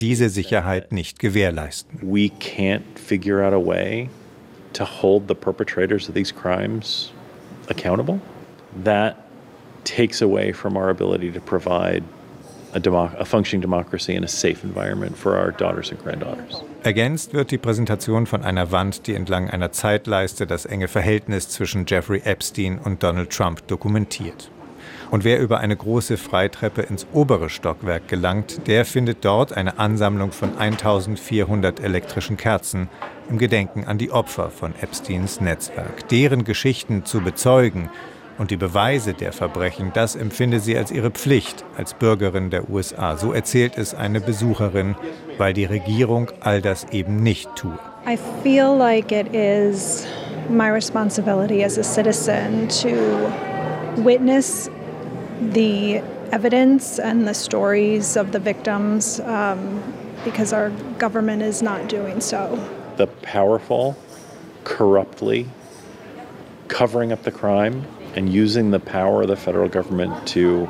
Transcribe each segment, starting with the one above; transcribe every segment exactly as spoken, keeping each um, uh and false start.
diese Sicherheit nicht gewährleisten. We can't figure out a way to hold the perpetrators of these crimes accountable. That takes away from our ability to provide a, democ- a functioning democracy and a safe environment for our daughters and granddaughters. Ergänzt wird die Präsentation von einer Wand, die entlang einer Zeitleiste das enge Verhältnis zwischen Jeffrey Epstein und Donald Trump dokumentiert. Und wer über eine große Freitreppe ins obere Stockwerk gelangt, der findet dort eine Ansammlung von eintausendvierhundert elektrischen Kerzen im Gedenken an die Opfer von Epsteins Netzwerk. Deren Geschichten zu bezeugen und die Beweise der Verbrechen, das empfinde sie als ihre Pflicht als Bürgerin der U S A. So erzählt es eine Besucherin, weil die Regierung all das eben nicht tue. I feel like it is my responsibility as a citizen to witness the evidence and the stories of the victims um, because our government is not doing so. The powerful, corruptly covering up the crime and using the power of the federal government to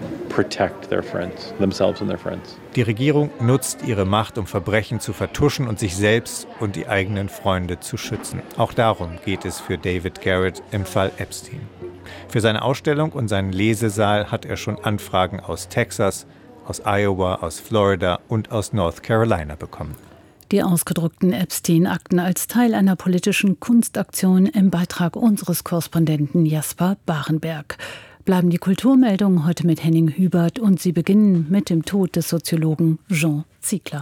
protect their friends, themselves and their friends. Die Regierung nutzt ihre Macht, um Verbrechen zu vertuschen und sich selbst und die eigenen Freunde zu schützen. Auch darum geht es für David Garrett im Fall Epstein. Für seine Ausstellung und seinen Lesesaal hat er schon Anfragen aus Texas, aus Iowa, aus Florida und aus North Carolina bekommen. Die ausgedruckten Epstein-Akten als Teil einer politischen Kunstaktion im Beitrag unseres Korrespondenten Jasper Barenberg. Bleiben die Kulturmeldungen heute mit Henning Hubert und sie beginnen mit dem Tod des Soziologen Jean Ziegler.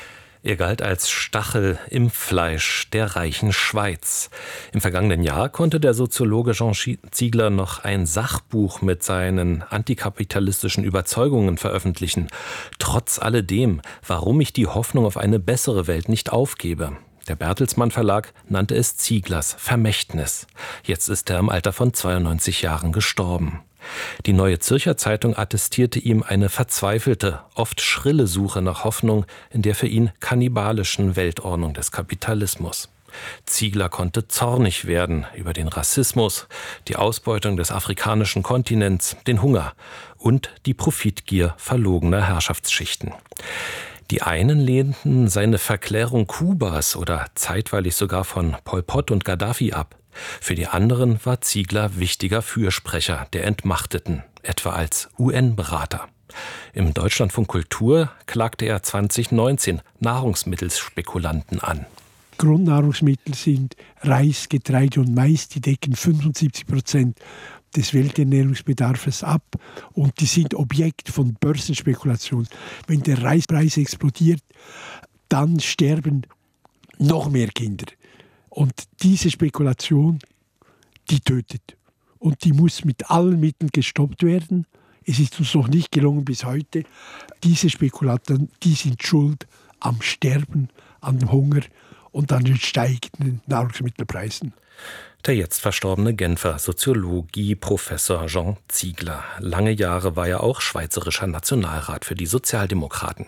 Er galt als Stachel im Fleisch der reichen Schweiz. Im vergangenen Jahr konnte der Soziologe Jean Ziegler noch ein Sachbuch mit seinen antikapitalistischen Überzeugungen veröffentlichen. Trotz alledem, warum ich die Hoffnung auf eine bessere Welt nicht aufgebe. Der Bertelsmann Verlag nannte es Zieglers Vermächtnis. Jetzt ist er im Alter von zweiundneunzig Jahren gestorben. Die Neue Zürcher Zeitung attestierte ihm eine verzweifelte, oft schrille Suche nach Hoffnung in der für ihn kannibalischen Weltordnung des Kapitalismus. Ziegler konnte zornig werden über den Rassismus, die Ausbeutung des afrikanischen Kontinents, den Hunger und die Profitgier verlogener Herrschaftsschichten. Die einen lehnten seine Verklärung Kubas oder zeitweilig sogar von Pol Pot und Gaddafi ab. Für die anderen war Ziegler wichtiger Fürsprecher der Entmachteten, etwa als U N-Berater. Im Deutschlandfunk Kultur klagte er zwanzig neunzehn Nahrungsmittelspekulanten an. Grundnahrungsmittel sind Reis, Getreide und Mais, die decken fünfundsiebzig Prozent des Welternährungsbedarfs ab und die sind Objekt von Börsenspekulation. Wenn der Reispreis explodiert, dann sterben noch mehr Kinder. Und diese Spekulation, die tötet. Und die muss mit allen Mitteln gestoppt werden. Es ist uns noch nicht gelungen bis heute. Diese Spekulanten, die sind schuld am Sterben, an dem Hunger und an den steigenden Nahrungsmittelpreisen. Der jetzt verstorbene Genfer Soziologie-Professor Jean Ziegler. Lange Jahre war er auch schweizerischer Nationalrat für die Sozialdemokraten.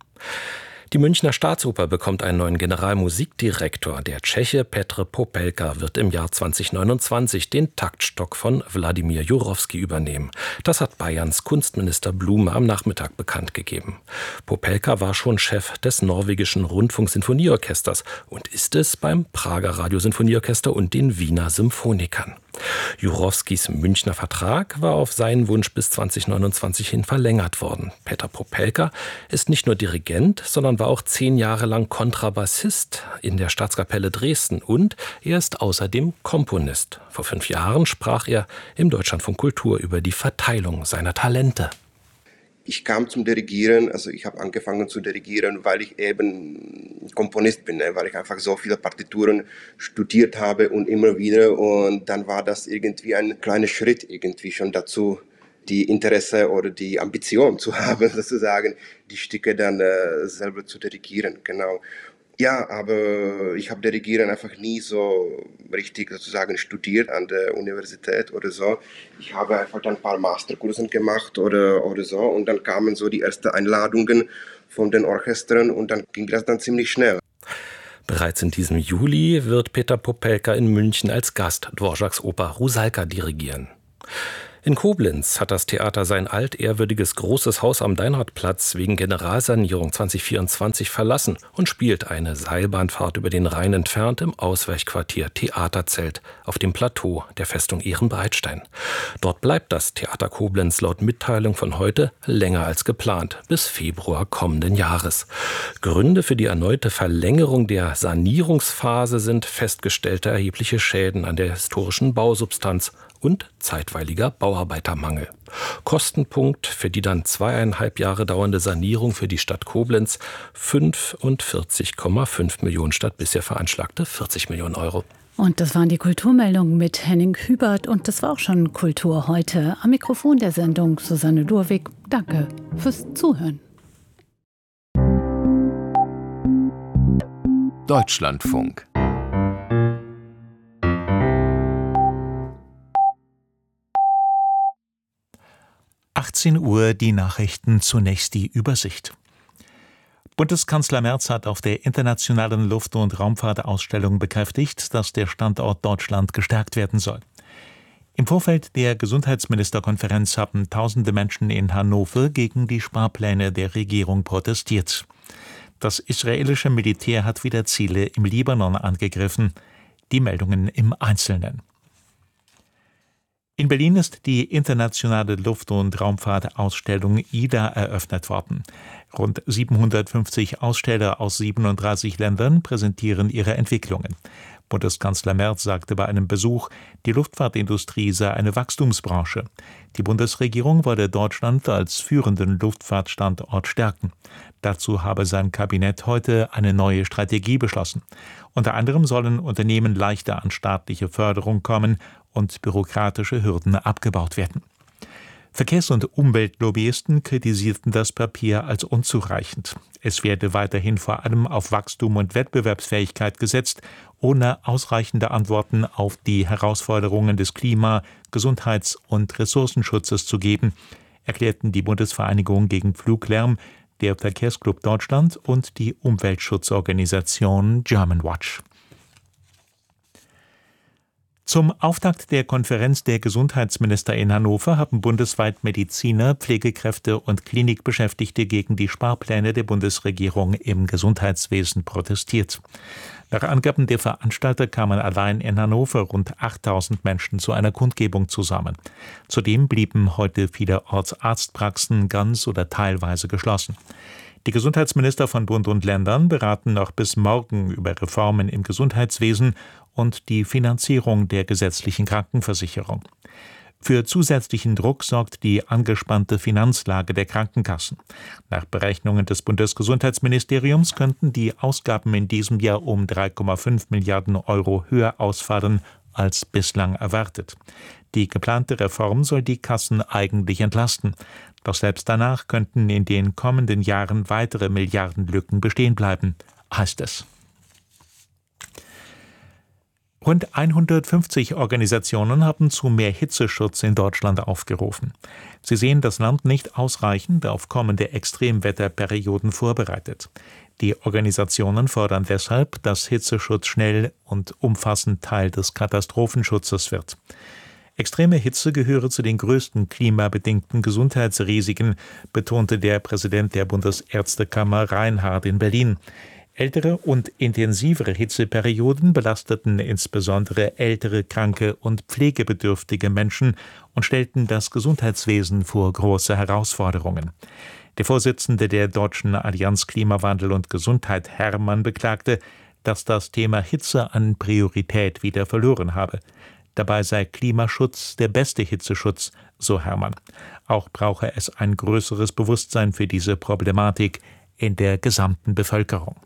Die Münchner Staatsoper bekommt einen neuen Generalmusikdirektor. Der Tscheche Petr Popelka wird im Jahr zwanzig neunundzwanzig den Taktstock von Wladimir Jurowski übernehmen. Das hat Bayerns Kunstminister Blume am Nachmittag bekannt gegeben. Popelka war schon Chef des norwegischen Rundfunksinfonieorchesters und ist es beim Prager Radiosinfonieorchester und den Wiener Symphonikern. Jurowskis Münchner Vertrag war auf seinen Wunsch bis zwanzig neunundzwanzig hin verlängert worden. Petr Popelka ist nicht nur Dirigent, sondern war auch zehn Jahre lang Kontrabassist in der Staatskapelle Dresden und er ist außerdem Komponist. Vor fünf Jahren sprach er im Deutschlandfunk Kultur über die Verteilung seiner Talente. Ich kam zum Dirigieren, also ich habe angefangen zu dirigieren, weil ich eben Komponist bin, weil ich einfach so viele Partituren studiert habe und immer wieder und dann war das irgendwie ein kleiner Schritt irgendwie schon dazu, die Interesse oder die Ambition zu haben, sozusagen, die Stücke dann äh, selber zu dirigieren, genau. Ja, aber ich habe Dirigieren einfach nie so richtig sozusagen studiert an der Universität oder so. Ich habe einfach dann ein paar Masterkursen gemacht oder, oder so und dann kamen so die ersten Einladungen von den Orchestern und dann ging das dann ziemlich schnell. Bereits in diesem Juli wird Petr Popelka in München als Gast Dvořáks Oper Rusalka dirigieren. In Koblenz hat das Theater sein altehrwürdiges großes Haus am Deinhardtplatz wegen Generalsanierung zwanzig vierundzwanzig verlassen und spielt eine Seilbahnfahrt über den Rhein entfernt im Ausweichquartier Theaterzelt auf dem Plateau der Festung Ehrenbreitstein. Dort bleibt das Theater Koblenz laut Mitteilung von heute länger als geplant, bis Februar kommenden Jahres. Gründe für die erneute Verlängerung der Sanierungsphase sind festgestellte erhebliche Schäden an der historischen Bausubstanz und zeitweiliger Bauarbeitermangel. Kostenpunkt für die dann zweieinhalb Jahre dauernde Sanierung für die Stadt Koblenz fünfundvierzig Komma fünf Millionen statt bisher veranschlagte vierzig Millionen Euro. Und das waren die Kulturmeldungen mit Henning Hubert und das war auch schon Kultur heute. Am Mikrofon der Sendung Susanne Durwig. Danke fürs Zuhören. Deutschlandfunk. achtzehn Uhr die Nachrichten, zunächst die Übersicht. Bundeskanzler Merz hat auf der Internationalen Luft- und Raumfahrtausstellung bekräftigt, dass der Standort Deutschland gestärkt werden soll. Im Vorfeld der Gesundheitsministerkonferenz haben tausende Menschen in Hannover gegen die Sparpläne der Regierung protestiert. Das israelische Militär hat wieder Ziele im Libanon angegriffen. Die Meldungen im Einzelnen. In Berlin ist die internationale Luft- und Raumfahrtausstellung I D A eröffnet worden. Rund siebenhundertfünfzig Aussteller aus siebenunddreißig Ländern präsentieren ihre Entwicklungen. Bundeskanzler Merz sagte bei einem Besuch, die Luftfahrtindustrie sei eine Wachstumsbranche. Die Bundesregierung wolle Deutschland als führenden Luftfahrtstandort stärken. Dazu habe sein Kabinett heute eine neue Strategie beschlossen. Unter anderem sollen Unternehmen leichter an staatliche Förderung kommen und bürokratische Hürden abgebaut werden. Verkehrs- und Umweltlobbyisten kritisierten das Papier als unzureichend. Es werde weiterhin vor allem auf Wachstum und Wettbewerbsfähigkeit gesetzt, ohne ausreichende Antworten auf die Herausforderungen des Klima-, Gesundheits- und Ressourcenschutzes zu geben, erklärten die Bundesvereinigung gegen Fluglärm, der Verkehrsclub Deutschland und die Umweltschutzorganisation Germanwatch. Zum Auftakt der Konferenz der Gesundheitsminister in Hannover haben bundesweit Mediziner, Pflegekräfte und Klinikbeschäftigte gegen die Sparpläne der Bundesregierung im Gesundheitswesen protestiert. Nach Angaben der Veranstalter kamen allein in Hannover rund achttausend Menschen zu einer Kundgebung zusammen. Zudem blieben heute vielerorts Arztpraxen ganz oder teilweise geschlossen. Die Gesundheitsminister von Bund und Ländern beraten noch bis morgen über Reformen im Gesundheitswesen und die Finanzierung der gesetzlichen Krankenversicherung. Für zusätzlichen Druck sorgt die angespannte Finanzlage der Krankenkassen. Nach Berechnungen des Bundesgesundheitsministeriums könnten die Ausgaben in diesem Jahr um drei Komma fünf Milliarden Euro höher ausfallen als bislang erwartet. Die geplante Reform soll die Kassen eigentlich entlasten. Doch selbst danach könnten in den kommenden Jahren weitere Milliardenlücken bestehen bleiben, heißt es. Rund hundertfünfzig Organisationen haben zu mehr Hitzeschutz in Deutschland aufgerufen. Sie sehen das Land nicht ausreichend auf kommende Extremwetterperioden vorbereitet. Die Organisationen fordern deshalb, dass Hitzeschutz schnell und umfassend Teil des Katastrophenschutzes wird. Extreme Hitze gehöre zu den größten klimabedingten Gesundheitsrisiken, betonte der Präsident der Bundesärztekammer Reinhardt in Berlin. Ältere und intensivere Hitzeperioden belasteten insbesondere ältere, kranke und pflegebedürftige Menschen und stellten das Gesundheitswesen vor große Herausforderungen. Der Vorsitzende der Deutschen Allianz Klimawandel und Gesundheit, Herrmann, beklagte, dass das Thema Hitze an Priorität wieder verloren habe. Dabei sei Klimaschutz der beste Hitzeschutz, so Herrmann. Auch brauche es ein größeres Bewusstsein für diese Problematik in der gesamten Bevölkerung.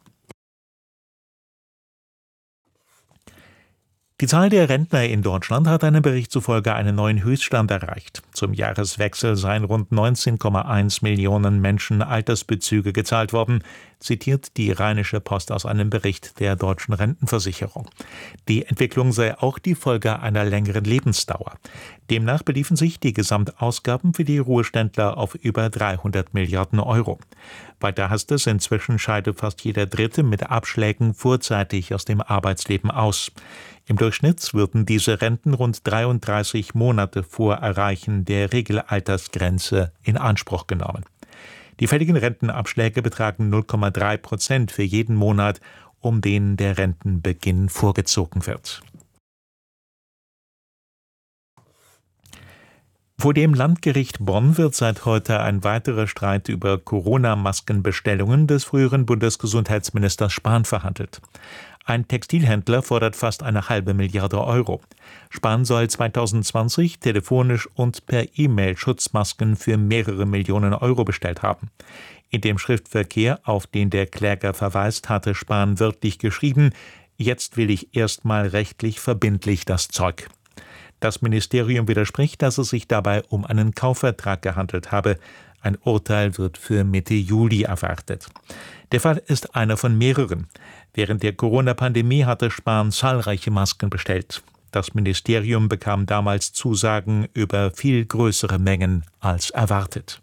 Die Zahl der Rentner in Deutschland hat einem Bericht zufolge einen neuen Höchststand erreicht. Zum Jahreswechsel seien rund neunzehn Komma eins Millionen Menschen Altersbezüge gezahlt worden, zitiert die Rheinische Post aus einem Bericht der Deutschen Rentenversicherung. Die Entwicklung sei auch die Folge einer längeren Lebensdauer. Demnach beliefen sich die Gesamtausgaben für die Ruheständler auf über dreihundert Milliarden Euro. Weiter heißt es, inzwischen scheide fast jeder Dritte mit Abschlägen vorzeitig aus dem Arbeitsleben aus. Im Durchschnitt würden diese Renten rund dreiunddreißig Monate vor Erreichen der Regelaltersgrenze in Anspruch genommen. Die fälligen Rentenabschläge betragen null Komma drei Prozent für jeden Monat, um den der Rentenbeginn vorgezogen wird. Vor dem Landgericht Bonn wird seit heute ein weiterer Streit über Corona-Maskenbestellungen des früheren Bundesgesundheitsministers Spahn verhandelt. Ein Textilhändler fordert fast eine halbe Milliarde Euro. Spahn soll zweitausendzwanzig telefonisch und per E-Mail Schutzmasken für mehrere Millionen Euro bestellt haben. In dem Schriftverkehr, auf den der Kläger verweist, hatte Spahn wörtlich geschrieben: Jetzt will ich erstmal rechtlich verbindlich das Zeug. Das Ministerium widerspricht, dass es sich dabei um einen Kaufvertrag gehandelt habe. Ein Urteil wird für Mitte Juli erwartet. Der Fall ist einer von mehreren. Während der Corona-Pandemie hatte Spahn zahlreiche Masken bestellt. Das Ministerium bekam damals Zusagen über viel größere Mengen als erwartet.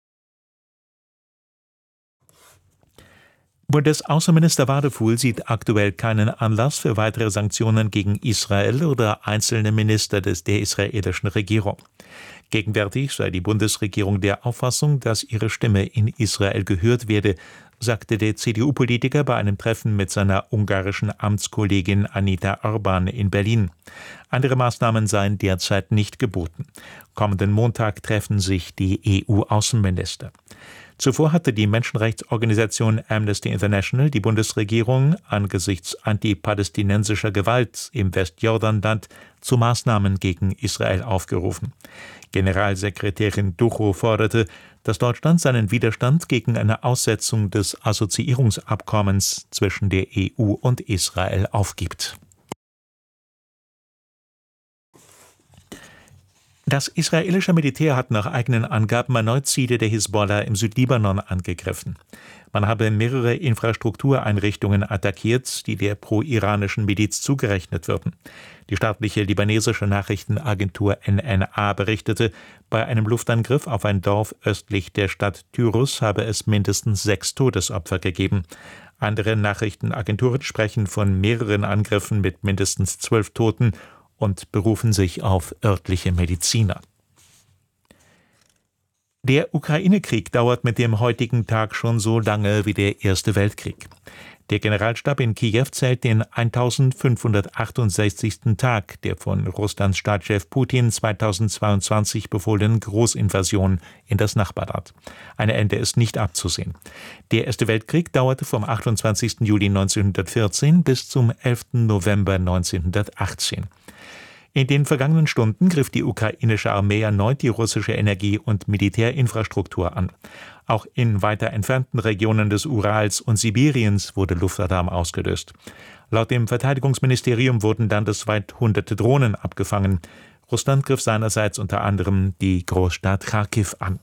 Bundesaußenminister Wadefuhl sieht aktuell keinen Anlass für weitere Sanktionen gegen Israel oder einzelne Minister des der israelischen Regierung. Gegenwärtig sei die Bundesregierung der Auffassung, dass ihre Stimme in Israel gehört werde, sagte der C D U-Politiker bei einem Treffen mit seiner ungarischen Amtskollegin Anita Orban in Berlin. Andere Maßnahmen seien derzeit nicht geboten. Kommenden Montag treffen sich die E U-Außenminister. Zuvor hatte die Menschenrechtsorganisation Amnesty International die Bundesregierung angesichts antipalästinensischer Gewalt im Westjordanland zu Maßnahmen gegen Israel aufgerufen. Generalsekretärin Duchow forderte, dass Deutschland seinen Widerstand gegen eine Aussetzung des Assoziierungsabkommens zwischen der E U und Israel aufgibt. Das israelische Militär hat nach eigenen Angaben erneut Ziele der Hisbollah im Südlibanon angegriffen. Man habe mehrere Infrastruktureinrichtungen attackiert, die der pro-iranischen Miliz zugerechnet würden. Die staatliche libanesische Nachrichtenagentur N N A berichtete, bei einem Luftangriff auf ein Dorf östlich der Stadt Tyrus habe es mindestens sechs Todesopfer gegeben. Andere Nachrichtenagenturen sprechen von mehreren Angriffen mit mindestens zwölf Toten und berufen sich auf örtliche Mediziner. Der Ukraine-Krieg dauert mit dem heutigen Tag schon so lange wie der Erste Weltkrieg. Der Generalstab in Kiew zählt den eintausendfünfhundertachtundsechzigsten Tag der von Russlands Staatschef Putin zweitausendzweiundzwanzig befohlenen Großinvasion in das Nachbarland. Ein Ende ist nicht abzusehen. Der Erste Weltkrieg dauerte vom achtundzwanzigsten Juli neunzehnhundertvierzehn bis zum elften November neunzehnhundertachtzehn. In den vergangenen Stunden griff die ukrainische Armee erneut die russische Energie- und Militärinfrastruktur an. Auch in weiter entfernten Regionen des Urals und Sibiriens wurde Luftalarm ausgelöst. Laut dem Verteidigungsministerium wurden landesweit hunderte Drohnen abgefangen. Russland griff seinerseits unter anderem die Großstadt Charkiw an.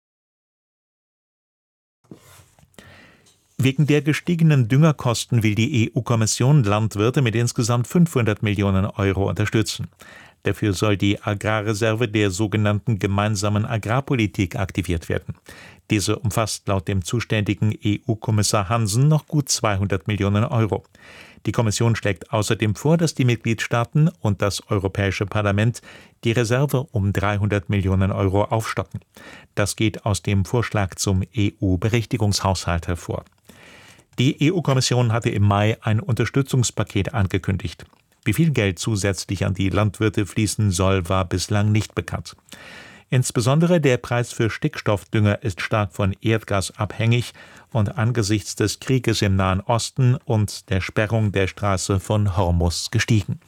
Wegen der gestiegenen Düngerkosten will die E U-Kommission Landwirte mit insgesamt fünfhundert Millionen Euro unterstützen. Dafür soll die Agrarreserve der sogenannten gemeinsamen Agrarpolitik aktiviert werden. Diese umfasst laut dem zuständigen E U-Kommissar Hansen noch gut zweihundert Millionen Euro. Die Kommission schlägt außerdem vor, dass die Mitgliedstaaten und das Europäische Parlament die Reserve um dreihundert Millionen Euro aufstocken. Das geht aus dem Vorschlag zum E U-Berichtigungshaushalt hervor. Die E U-Kommission hatte im Mai ein Unterstützungspaket angekündigt. Wie viel Geld zusätzlich an die Landwirte fließen soll, war bislang nicht bekannt. Insbesondere der Preis für Stickstoffdünger ist stark von Erdgas abhängig und angesichts des Krieges im Nahen Osten und der Sperrung der Straße von Hormuz gestiegen.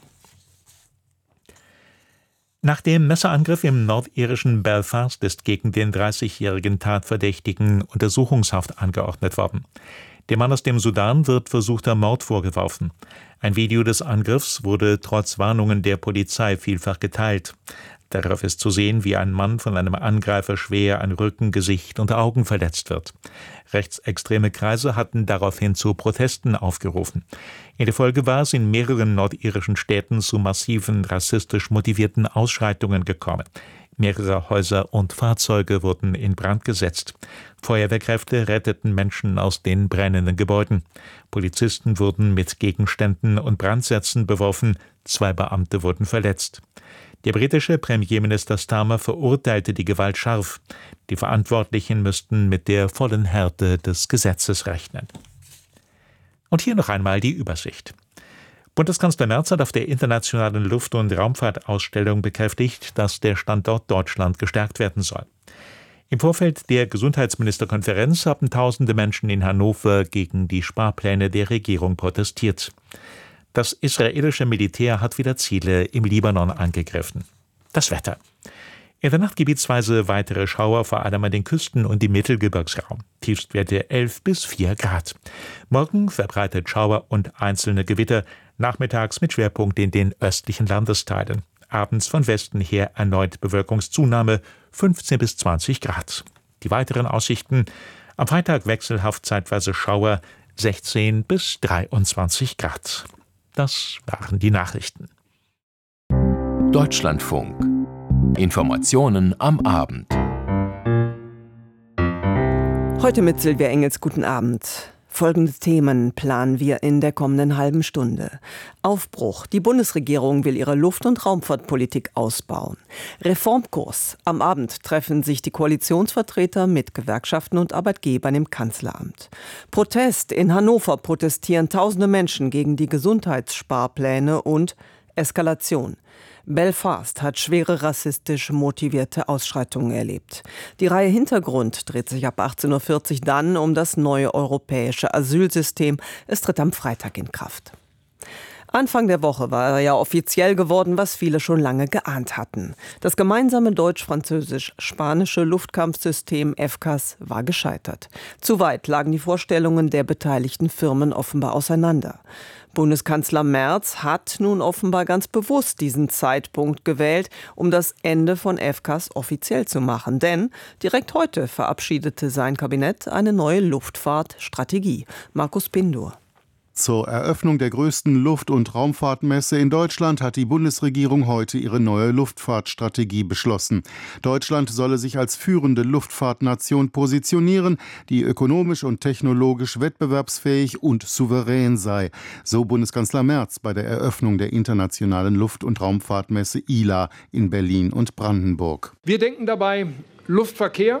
Nach dem Messerangriff im nordirischen Belfast ist gegen den dreißigjährigen Tatverdächtigen Untersuchungshaft angeordnet worden. Dem Mann aus dem Sudan wird versuchter Mord vorgeworfen. Ein Video des Angriffs wurde trotz Warnungen der Polizei vielfach geteilt. Darauf ist zu sehen, wie ein Mann von einem Angreifer schwer an Rücken, Gesicht und Augen verletzt wird. Rechtsextreme Kreise hatten daraufhin zu Protesten aufgerufen. In der Folge war es in mehreren nordirischen Städten zu massiven rassistisch motivierten Ausschreitungen gekommen. Mehrere Häuser und Fahrzeuge wurden in Brand gesetzt. Feuerwehrkräfte retteten Menschen aus den brennenden Gebäuden. Polizisten wurden mit Gegenständen und Brandsätzen beworfen. Zwei Beamte wurden verletzt. Der britische Premierminister Starmer verurteilte die Gewalt scharf. Die Verantwortlichen müssten mit der vollen Härte des Gesetzes rechnen. Und hier noch einmal die Übersicht. Bundeskanzler Merz hat auf der Internationalen Luft- und Raumfahrtausstellung bekräftigt, dass der Standort Deutschland gestärkt werden soll. Im Vorfeld der Gesundheitsministerkonferenz haben tausende Menschen in Hannover gegen die Sparpläne der Regierung protestiert. Das israelische Militär hat wieder Ziele im Libanon angegriffen. Das Wetter. In der Nacht gebietsweise weitere Schauer, vor allem an den Küsten und im Mittelgebirgsraum. Tiefstwerte elf bis vier Grad. Morgen verbreitet Schauer und einzelne Gewitter, nachmittags mit Schwerpunkt in den östlichen Landesteilen. Abends von Westen her erneut Bewölkungszunahme, fünfzehn bis zwanzig Grad. Die weiteren Aussichten: am Freitag wechselhaft zeitweise Schauer, sechzehn bis dreiundzwanzig Grad. Das waren die Nachrichten. Deutschlandfunk. Informationen am Abend. Heute mit Silvia Engels, guten Abend. Folgende Themen planen wir in der kommenden halben Stunde. Aufbruch. Die Bundesregierung will ihre Luft- und Raumfahrtpolitik ausbauen. Reformkurs. Am Abend treffen sich die Koalitionsvertreter mit Gewerkschaften und Arbeitgebern im Kanzleramt. Protest. In Hannover protestieren tausende Menschen gegen die Gesundheitssparpläne und Eskalation. Belfast hat schwere rassistisch motivierte Ausschreitungen erlebt. Die Reihe Hintergrund dreht sich ab achtzehn Uhr vierzig dann um das neue europäische Asylsystem. Es tritt am Freitag in Kraft. Anfang der Woche war ja offiziell geworden, was viele schon lange geahnt hatten. Das gemeinsame deutsch-französisch-spanische Luftkampfsystem F C A S war gescheitert. Zu weit lagen die Vorstellungen der beteiligten Firmen offenbar auseinander. Bundeskanzler Merz hat nun offenbar ganz bewusst diesen Zeitpunkt gewählt, um das Ende von F C A S offiziell zu machen. Denn direkt heute verabschiedete sein Kabinett eine neue Luftfahrtstrategie. Markus Pindur. Zur Eröffnung der größten Luft- und Raumfahrtmesse in Deutschland hat die Bundesregierung heute ihre neue Luftfahrtstrategie beschlossen. Deutschland solle sich als führende Luftfahrtnation positionieren, die ökonomisch und technologisch wettbewerbsfähig und souverän sei, so Bundeskanzler Merz bei der Eröffnung der internationalen Luft- und Raumfahrtmesse I L A in Berlin und Brandenburg. Wir denken dabei Luftverkehr,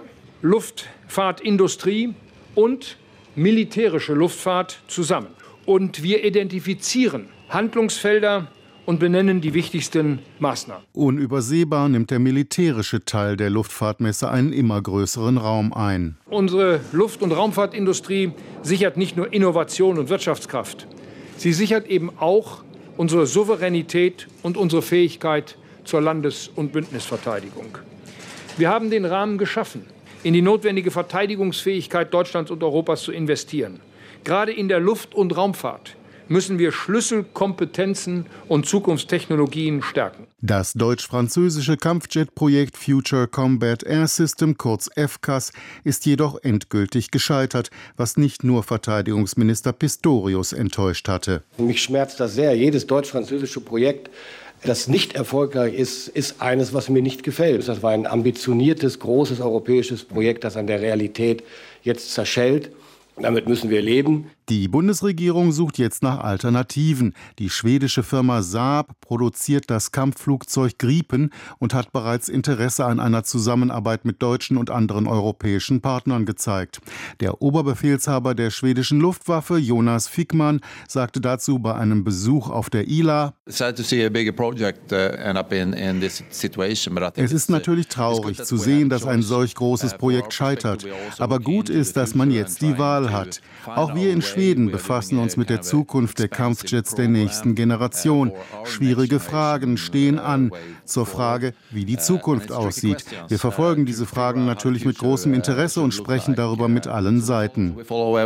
Luftfahrtindustrie und militärische Luftfahrt zusammen. Und wir identifizieren Handlungsfelder und benennen die wichtigsten Maßnahmen. Unübersehbar nimmt der militärische Teil der Luftfahrtmesse einen immer größeren Raum ein. Unsere Luft- und Raumfahrtindustrie sichert nicht nur Innovation und Wirtschaftskraft. Sie sichert eben auch unsere Souveränität und unsere Fähigkeit zur Landes- und Bündnisverteidigung. Wir haben den Rahmen geschaffen, in die notwendige Verteidigungsfähigkeit Deutschlands und Europas zu investieren. Gerade in der Luft- und Raumfahrt müssen wir Schlüsselkompetenzen und Zukunftstechnologien stärken. Das deutsch-französische Kampfjet-Projekt Future Combat Air System, kurz F C A S, ist jedoch endgültig gescheitert, was nicht nur Verteidigungsminister Pistorius enttäuscht hatte. Mich schmerzt das sehr. Jedes deutsch-französische Projekt, das nicht erfolgreich ist, ist eines, was mir nicht gefällt. Das war ein ambitioniertes, großes europäisches Projekt, das an der Realität jetzt zerschellt. Damit müssen wir leben. Die Bundesregierung sucht jetzt nach Alternativen. Die schwedische Firma Saab produziert das Kampfflugzeug Gripen und hat bereits Interesse an einer Zusammenarbeit mit deutschen und anderen europäischen Partnern gezeigt. Der Oberbefehlshaber der schwedischen Luftwaffe, Jonas Fickman, sagte dazu bei einem Besuch auf der I L A: Es ist natürlich traurig zu sehen, dass ein solch großes Projekt scheitert. Aber gut ist, dass man jetzt die Wahl hat. Auch wir in Schweden befassen uns mit der Zukunft der Kampfjets der nächsten Generation. Schwierige Fragen stehen an zur Frage, wie die Zukunft aussieht. Wir verfolgen diese Fragen natürlich mit großem Interesse und sprechen darüber mit allen Seiten.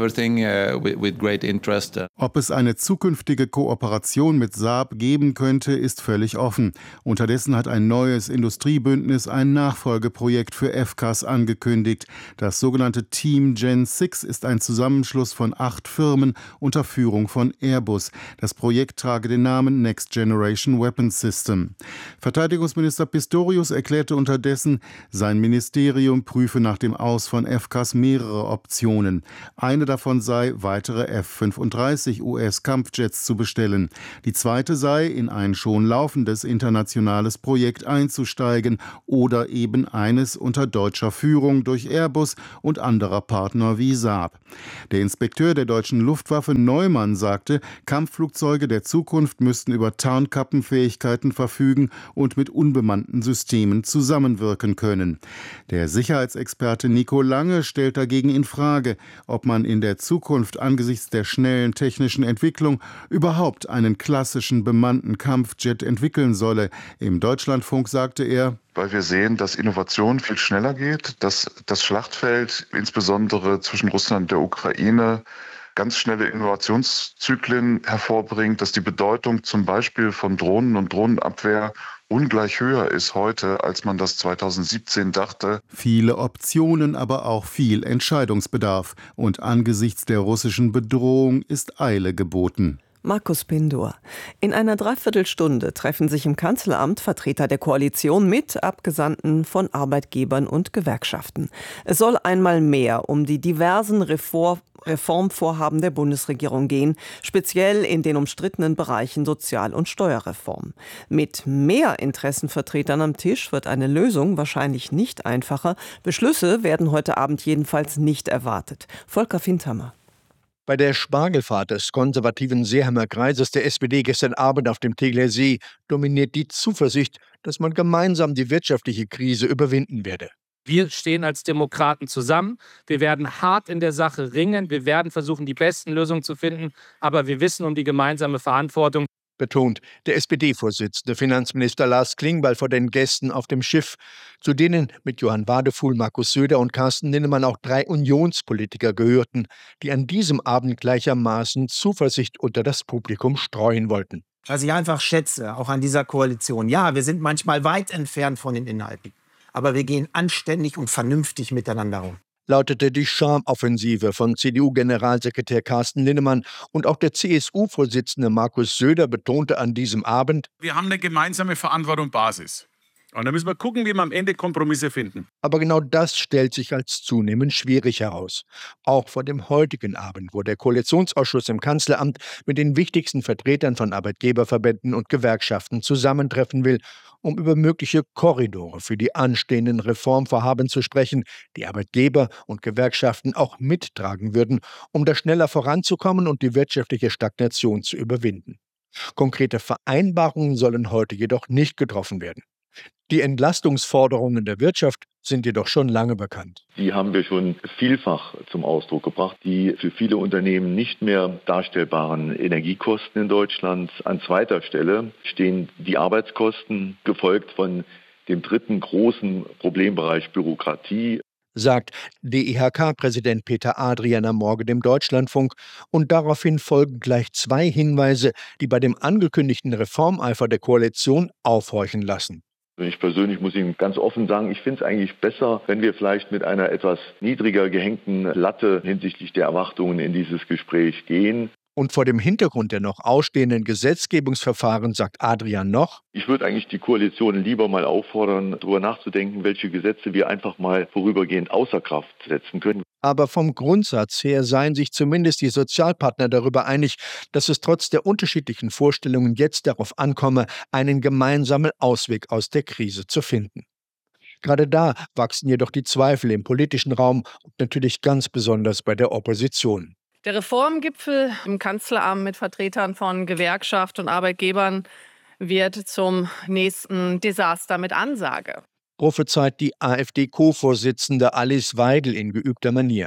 Ob es eine zukünftige Kooperation mit Saab geben könnte, ist völlig offen. Unterdessen hat ein neues Industriebündnis ein Nachfolgeprojekt für F C A S angekündigt. Das sogenannte Team Gen sechs ist ein Zusammenschluss von acht Firmen unter Führung von Airbus. Das Projekt trage den Namen Next Generation Weapons System. Verteidigungsminister Pistorius erklärte unterdessen, sein Ministerium prüfe nach dem Aus von F C A S mehrere Optionen. Eine davon sei, weitere F fünfunddreißig U S-Kampfjets zu bestellen. Die zweite sei, in ein schon laufendes internationales Projekt einzusteigen oder eben eines unter deutscher Führung durch Airbus und anderer Partner wie Saab. Der Inspekteur der deutschen Luftwaffe Neumann sagte, Kampfflugzeuge der Zukunft müssten über Tarnkappenfähigkeiten verfügen und mit unbemannten Systemen zusammenwirken können. Der Sicherheitsexperte Nico Lange stellt dagegen in Frage, ob man in der Zukunft angesichts der schnellen technischen Entwicklung überhaupt einen klassischen bemannten Kampfjet entwickeln solle. Im Deutschlandfunk sagte er, weil wir sehen, dass Innovation viel schneller geht, dass das Schlachtfeld insbesondere zwischen Russland und der Ukraine ganz schnelle Innovationszyklen hervorbringt, dass die Bedeutung zum Beispiel von Drohnen und Drohnenabwehr ungleich höher ist heute, als man das zweitausendsiebzehn dachte. Viele Optionen, aber auch viel Entscheidungsbedarf. Und angesichts der russischen Bedrohung ist Eile geboten. Markus Pindor. In einer Dreiviertelstunde treffen sich im Kanzleramt Vertreter der Koalition mit Abgesandten von Arbeitgebern und Gewerkschaften. Es soll einmal mehr um die diversen Reform Reformvorhaben der Bundesregierung gehen, speziell in den umstrittenen Bereichen Sozial- und Steuerreform. Mit mehr Interessenvertretern am Tisch wird eine Lösung wahrscheinlich nicht einfacher. Beschlüsse werden heute Abend jedenfalls nicht erwartet. Volker Findhammer. Bei der Spargelfahrt des konservativen Seeheimer Kreises der S P D gestern Abend auf dem Tegeler See dominiert die Zuversicht, dass man gemeinsam die wirtschaftliche Krise überwinden werde. Wir stehen als Demokraten zusammen. Wir werden hart in der Sache ringen. Wir werden versuchen, die besten Lösungen zu finden. Aber wir wissen um die gemeinsame Verantwortung, betont der S P D-Vorsitzende Finanzminister Lars Klingbeil vor den Gästen auf dem Schiff, zu denen mit Johann Wadefuhl, Markus Söder und Carsten Linnemann auch drei Unionspolitiker gehörten, die an diesem Abend gleichermaßen Zuversicht unter das Publikum streuen wollten. Was ich einfach schätze, auch an dieser Koalition, ja, wir sind manchmal weit entfernt von den Inhalten, aber wir gehen anständig und vernünftig miteinander um. Lautete die Charmoffensive von C D U-Generalsekretär Carsten Linnemann. Und auch der C S U-Vorsitzende Markus Söder betonte an diesem Abend: Wir haben eine gemeinsame Verantwortung Basis. Und da müssen wir gucken, wie wir am Ende Kompromisse finden. Aber genau das stellt sich als zunehmend schwierig heraus. Auch vor dem heutigen Abend, wo der Koalitionsausschuss im Kanzleramt mit den wichtigsten Vertretern von Arbeitgeberverbänden und Gewerkschaften zusammentreffen will, um über mögliche Korridore für die anstehenden Reformvorhaben zu sprechen, die Arbeitgeber und Gewerkschaften auch mittragen würden, um da schneller voranzukommen und die wirtschaftliche Stagnation zu überwinden. Konkrete Vereinbarungen sollen heute jedoch nicht getroffen werden. Die Entlastungsforderungen der Wirtschaft sind jedoch schon lange bekannt. Die haben wir schon vielfach zum Ausdruck gebracht. Die für viele Unternehmen nicht mehr darstellbaren Energiekosten in Deutschland. An zweiter Stelle stehen die Arbeitskosten, gefolgt von dem dritten großen Problembereich Bürokratie, sagt D I H K-Präsident Peter Adrian am Morgen dem Deutschlandfunk. Und daraufhin folgen gleich zwei Hinweise, die bei dem angekündigten Reformeifer der Koalition aufhorchen lassen. Ich persönlich muss Ihnen ganz offen sagen, ich finde es eigentlich besser, wenn wir vielleicht mit einer etwas niedriger gehängten Latte hinsichtlich der Erwartungen in dieses Gespräch gehen. Und vor dem Hintergrund der noch ausstehenden Gesetzgebungsverfahren sagt Adrian noch: Ich würde eigentlich die Koalition lieber mal auffordern, darüber nachzudenken, welche Gesetze wir einfach mal vorübergehend außer Kraft setzen können. Aber vom Grundsatz her seien sich zumindest die Sozialpartner darüber einig, dass es trotz der unterschiedlichen Vorstellungen jetzt darauf ankomme, einen gemeinsamen Ausweg aus der Krise zu finden. Gerade da wachsen jedoch die Zweifel im politischen Raum und natürlich ganz besonders bei der Opposition. Der Reformgipfel im Kanzleramt mit Vertretern von Gewerkschaft und Arbeitgebern wird zum nächsten Desaster mit Ansage. Prophezeit die A f D-Co-Vorsitzende Alice Weidel in geübter Manier.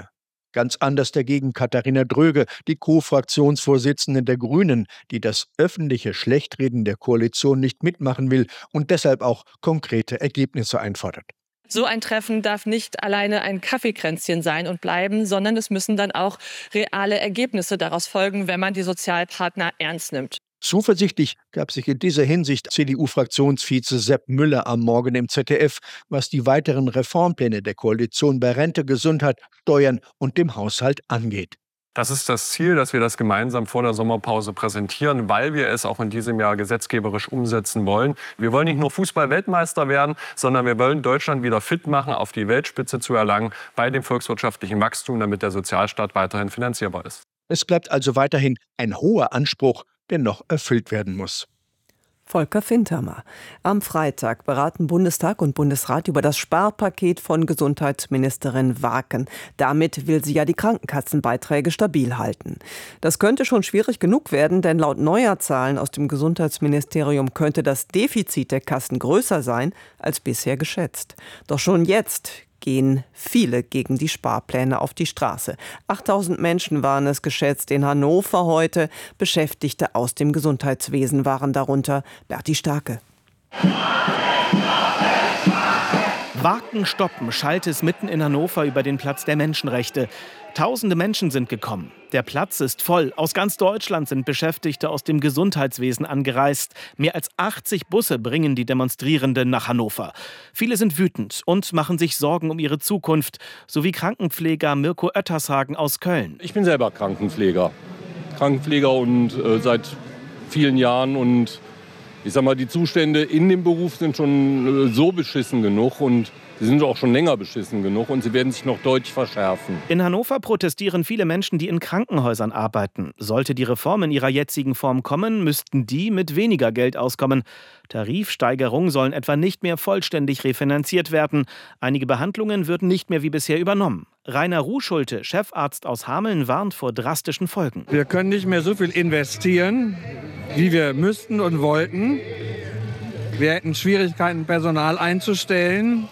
Ganz anders dagegen Katharina Dröge, die Co-Fraktionsvorsitzende der Grünen, die das öffentliche Schlechtreden der Koalition nicht mitmachen will und deshalb auch konkrete Ergebnisse einfordert. So ein Treffen darf nicht alleine ein Kaffeekränzchen sein und bleiben, sondern es müssen dann auch reale Ergebnisse daraus folgen, wenn man die Sozialpartner ernst nimmt. Zuversichtlich gab sich in dieser Hinsicht C D U-Fraktionsvize Sepp Müller am Morgen im Z D F, was die weiteren Reformpläne der Koalition bei Rente, Gesundheit, Steuern und dem Haushalt angeht. Das ist das Ziel, dass wir das gemeinsam vor der Sommerpause präsentieren, weil wir es auch in diesem Jahr gesetzgeberisch umsetzen wollen. Wir wollen nicht nur Fußball-Weltmeister werden, sondern wir wollen Deutschland wieder fit machen, auf die Weltspitze zu erlangen bei dem volkswirtschaftlichen Wachstum, damit der Sozialstaat weiterhin finanzierbar ist. Es bleibt also weiterhin ein hoher Anspruch, der noch erfüllt werden muss. Volker Fintermer. Am Freitag beraten Bundestag und Bundesrat über das Sparpaket von Gesundheitsministerin Waken. Damit will sie ja die Krankenkassenbeiträge stabil halten. Das könnte schon schwierig genug werden, denn laut neuer Zahlen aus dem Gesundheitsministerium könnte das Defizit der Kassen größer sein als bisher geschätzt. Doch schon jetzt gehen viele gegen die Sparpläne auf die Straße. achttausend Menschen waren es geschätzt in Hannover heute. Beschäftigte aus dem Gesundheitswesen waren darunter. Berti Starke. Waken stoppen, schallt es mitten in Hannover über den Platz der Menschenrechte. Tausende Menschen sind gekommen. Der Platz ist voll. Aus ganz Deutschland sind Beschäftigte aus dem Gesundheitswesen angereist. Mehr als achtzig Busse bringen die Demonstrierenden nach Hannover. Viele sind wütend und machen sich Sorgen um ihre Zukunft, so wie Krankenpfleger Mirko Oettershagen aus Köln. Ich bin selber Krankenpfleger. Krankenpfleger und äh, seit vielen Jahren. Und ich sag mal, die Zustände in dem Beruf sind schon äh, so beschissen genug und sie sind auch schon länger beschissen genug und sie werden sich noch deutlich verschärfen. In Hannover protestieren viele Menschen, die in Krankenhäusern arbeiten. Sollte die Reform in ihrer jetzigen Form kommen, müsssten die mit weniger Geld auskommen. Tarifsteigerungen sollen etwa nicht mehr vollständig refinanziert werden. Einige Behandlungen würden nicht mehr wie bisher übernommen. Rainer Ruhschulte, Chefarzt aus Hameln, warnt vor drastischen Folgen. Wir können nicht mehr so viel investieren, wie wir müssten und wollten. Wir hätten Schwierigkeiten, Personal einzustellen.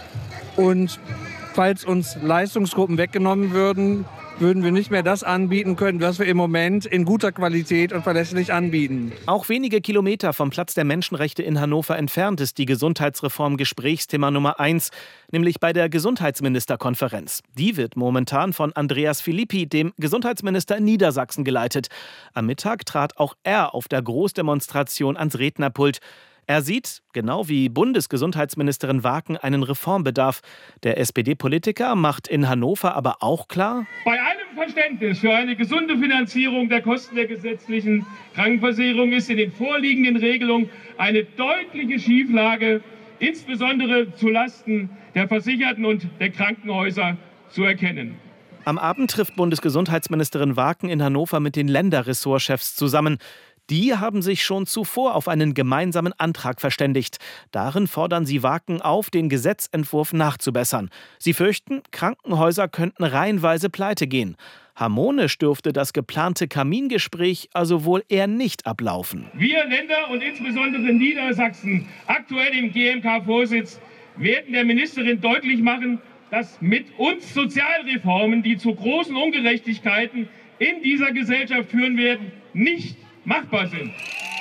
Und falls uns Leistungsgruppen weggenommen würden, würden wir nicht mehr das anbieten können, was wir im Moment in guter Qualität und verlässlich anbieten. Auch wenige Kilometer vom Platz der Menschenrechte in Hannover entfernt ist die Gesundheitsreform Gesprächsthema Nummer eins, nämlich bei der Gesundheitsministerkonferenz. Die wird momentan von Andreas Philippi, dem Gesundheitsminister in Niedersachsen, geleitet. Am Mittag trat auch er auf der Großdemonstration ans Rednerpult. Er sieht, genau wie Bundesgesundheitsministerin Waken, einen Reformbedarf. Der S P D-Politiker macht in Hannover aber auch klar: Bei allem Verständnis für eine gesunde Finanzierung der Kosten der gesetzlichen Krankenversicherung ist in den vorliegenden Regelungen eine deutliche Schieflage, insbesondere zulasten der Versicherten und der Krankenhäuser, zu erkennen. Am Abend trifft Bundesgesundheitsministerin Waken in Hannover mit den Länderressortchefs zusammen. Die haben sich schon zuvor auf einen gemeinsamen Antrag verständigt. Darin fordern sie Waken auf, den Gesetzentwurf nachzubessern. Sie fürchten, Krankenhäuser könnten reihenweise pleite gehen. Harmonisch dürfte das geplante Kamingespräch also wohl eher nicht ablaufen. Wir Länder und insbesondere Niedersachsen, aktuell im G M K-Vorsitz, werden der Ministerin deutlich machen, dass mit uns Sozialreformen, die zu großen Ungerechtigkeiten in dieser Gesellschaft führen werden, nicht machbar sind.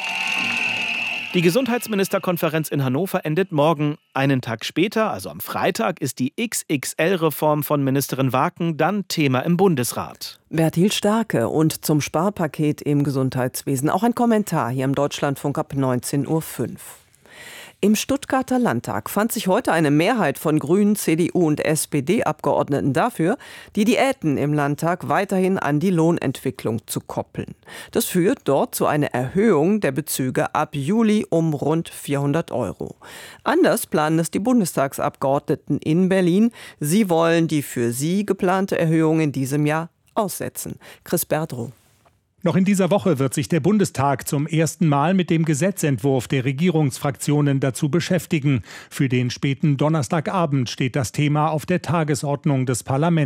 Die Gesundheitsministerkonferenz in Hannover endet morgen. Einen Tag später, also am Freitag, ist die X X L-Reform von Ministerin Waken dann Thema im Bundesrat. Bertil Starke und zum Sparpaket im Gesundheitswesen auch ein Kommentar hier im Deutschlandfunk ab neunzehn Uhr fünf. Im Stuttgarter Landtag fand sich heute eine Mehrheit von Grünen, C D U und S P D-Abgeordneten dafür, die Diäten im Landtag weiterhin an die Lohnentwicklung zu koppeln. Das führt dort zu einer Erhöhung der Bezüge ab Juli um rund vierhundert Euro. Anders planen es die Bundestagsabgeordneten in Berlin. Sie wollen die für sie geplante Erhöhung in diesem Jahr aussetzen. Chris Berdrow. Noch in dieser Woche wird sich der Bundestag zum ersten Mal mit dem Gesetzentwurf der Regierungsfraktionen dazu beschäftigen. Für den späten Donnerstagabend steht das Thema auf der Tagesordnung des Parlaments.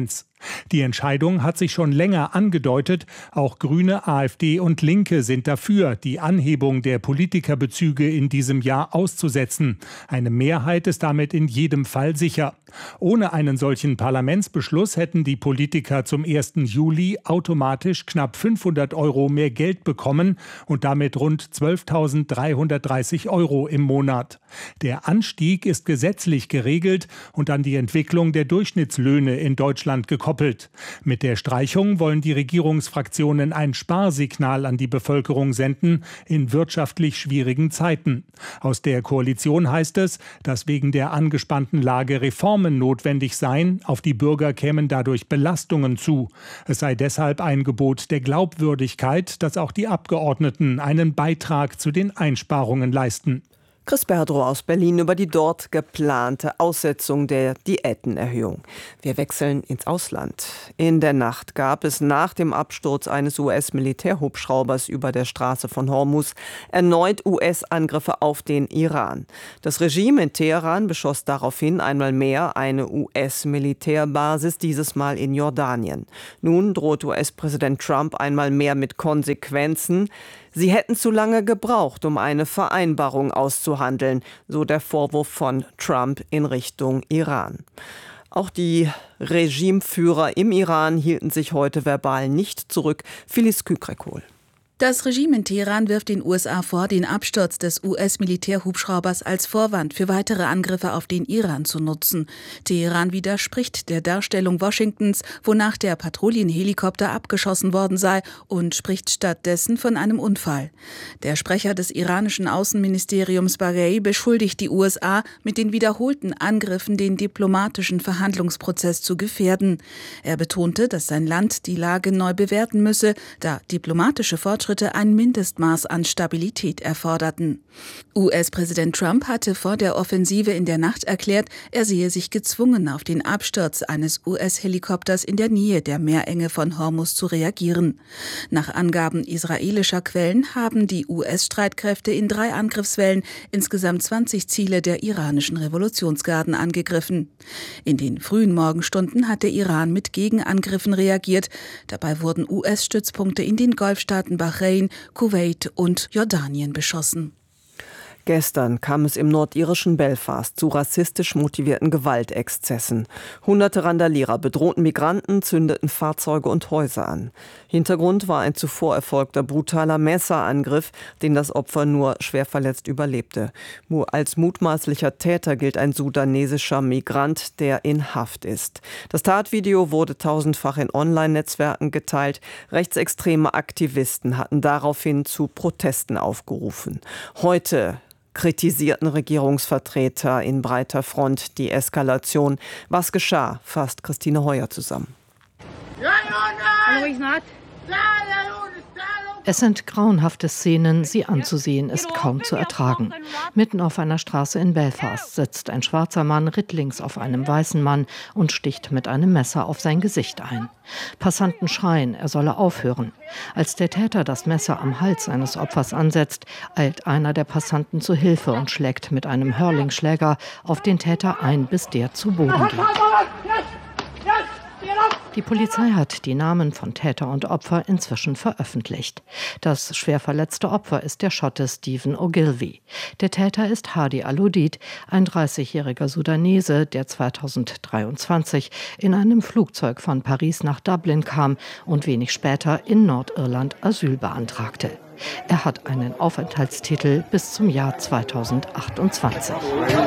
Die Entscheidung hat sich schon länger angedeutet. Auch Grüne, AfD und Linke sind dafür, die Anhebung der Politikerbezüge in diesem Jahr auszusetzen. Eine Mehrheit ist damit in jedem Fall sicher. Ohne einen solchen Parlamentsbeschluss hätten die Politiker zum ersten Juli automatisch knapp fünfhundert Euro mehr Geld bekommen und damit rund zwölftausenddreihundertdreißig Euro im Monat. Der Anstieg ist gesetzlich geregelt und an die Entwicklung der Durchschnittslöhne in Deutschland gekoppelt. Mit der Streichung wollen die Regierungsfraktionen ein Sparsignal an die Bevölkerung senden in wirtschaftlich schwierigen Zeiten. Aus der Koalition heißt es, dass wegen der angespannten Lage Reformen notwendig seien, auf die Bürger kämen dadurch Belastungen zu. Es sei deshalb ein Gebot der Glaubwürdigkeit, dass auch die Abgeordneten einen Beitrag zu den Einsparungen leisten. Chris Berdrow aus Berlin über die dort geplante Aussetzung der Diätenerhöhung. Wir wechseln ins Ausland. In der Nacht gab es nach dem Absturz eines U S-Militärhubschraubers über der Straße von Hormuz erneut U S-Angriffe auf den Iran. Das Regime in Teheran beschoss daraufhin einmal mehr eine U S-Militärbasis, dieses Mal in Jordanien. Nun droht U S-Präsident Trump einmal mehr mit Konsequenzen. Sie hätten zu lange gebraucht, um eine Vereinbarung auszuhandeln, so der Vorwurf von Trump in Richtung Iran. Auch die Regimeführer im Iran hielten sich heute verbal nicht zurück. Phyllis Kükrek-Kohl. Das Regime in Teheran wirft den U S A vor, den Absturz des U S-Militärhubschraubers als Vorwand für weitere Angriffe auf den Iran zu nutzen. Teheran widerspricht der Darstellung Washingtons, wonach der Patrouillenhelikopter abgeschossen worden sei, und spricht stattdessen von einem Unfall. Der Sprecher des iranischen Außenministeriums Baghei beschuldigt die U S A, mit den wiederholten Angriffen den diplomatischen Verhandlungsprozess zu gefährden. Er betonte, dass sein Land die Lage neu bewerten müsse, da diplomatische Fortschritte ein Mindestmaß an Stabilität erforderten. U S-Präsident Trump hatte vor der Offensive in der Nacht erklärt, er sehe sich gezwungen, auf den Absturz eines U S-Helikopters in der Nähe der Meerenge von Hormuz zu reagieren. Nach Angaben israelischer Quellen haben die U S-Streitkräfte in drei Angriffswellen insgesamt zwanzig Ziele der iranischen Revolutionsgarden angegriffen. In den frühen Morgenstunden hat der Iran mit Gegenangriffen reagiert. Dabei wurden U S-Stützpunkte in den Golfstaaten Bahrain, Kuwait und Jordanien beschossen. Gestern kam es im nordirischen Belfast zu rassistisch motivierten Gewaltexzessen. Hunderte Randalierer bedrohten Migranten, zündeten Fahrzeuge und Häuser an. Hintergrund war ein zuvor erfolgter brutaler Messerangriff, den das Opfer nur schwer verletzt überlebte. Als mutmaßlicher Täter gilt ein sudanesischer Migrant, der in Haft ist. Das Tatvideo wurde tausendfach in Online-Netzwerken geteilt. Rechtsextreme Aktivisten hatten daraufhin zu Protesten aufgerufen. Heute kritisierten Regierungsvertreter in breiter Front die Eskalation. Was geschah, fasst Christine Heuer zusammen. Es sind grauenhafte Szenen, sie anzusehen ist kaum zu ertragen. Mitten auf einer Straße in Belfast sitzt ein schwarzer Mann rittlings auf einem weißen Mann und sticht mit einem Messer auf sein Gesicht ein. Passanten schreien, er solle aufhören. Als der Täter das Messer am Hals seines Opfers ansetzt, eilt einer der Passanten zu Hilfe und schlägt mit einem Hurlingschläger auf den Täter ein, bis der zu Boden geht. Die Polizei hat die Namen von Täter und Opfer inzwischen veröffentlicht. Das schwer verletzte Opfer ist der Schotte Stephen Ogilvy. Der Täter ist Hadi Al-Odid, ein dreißigjähriger Sudanese, der zweitausenddreiundzwanzig in einem Flugzeug von Paris nach Dublin kam und wenig später in Nordirland Asyl beantragte. Er hat einen Aufenthaltstitel bis zum Jahr zweitausendachtundzwanzig.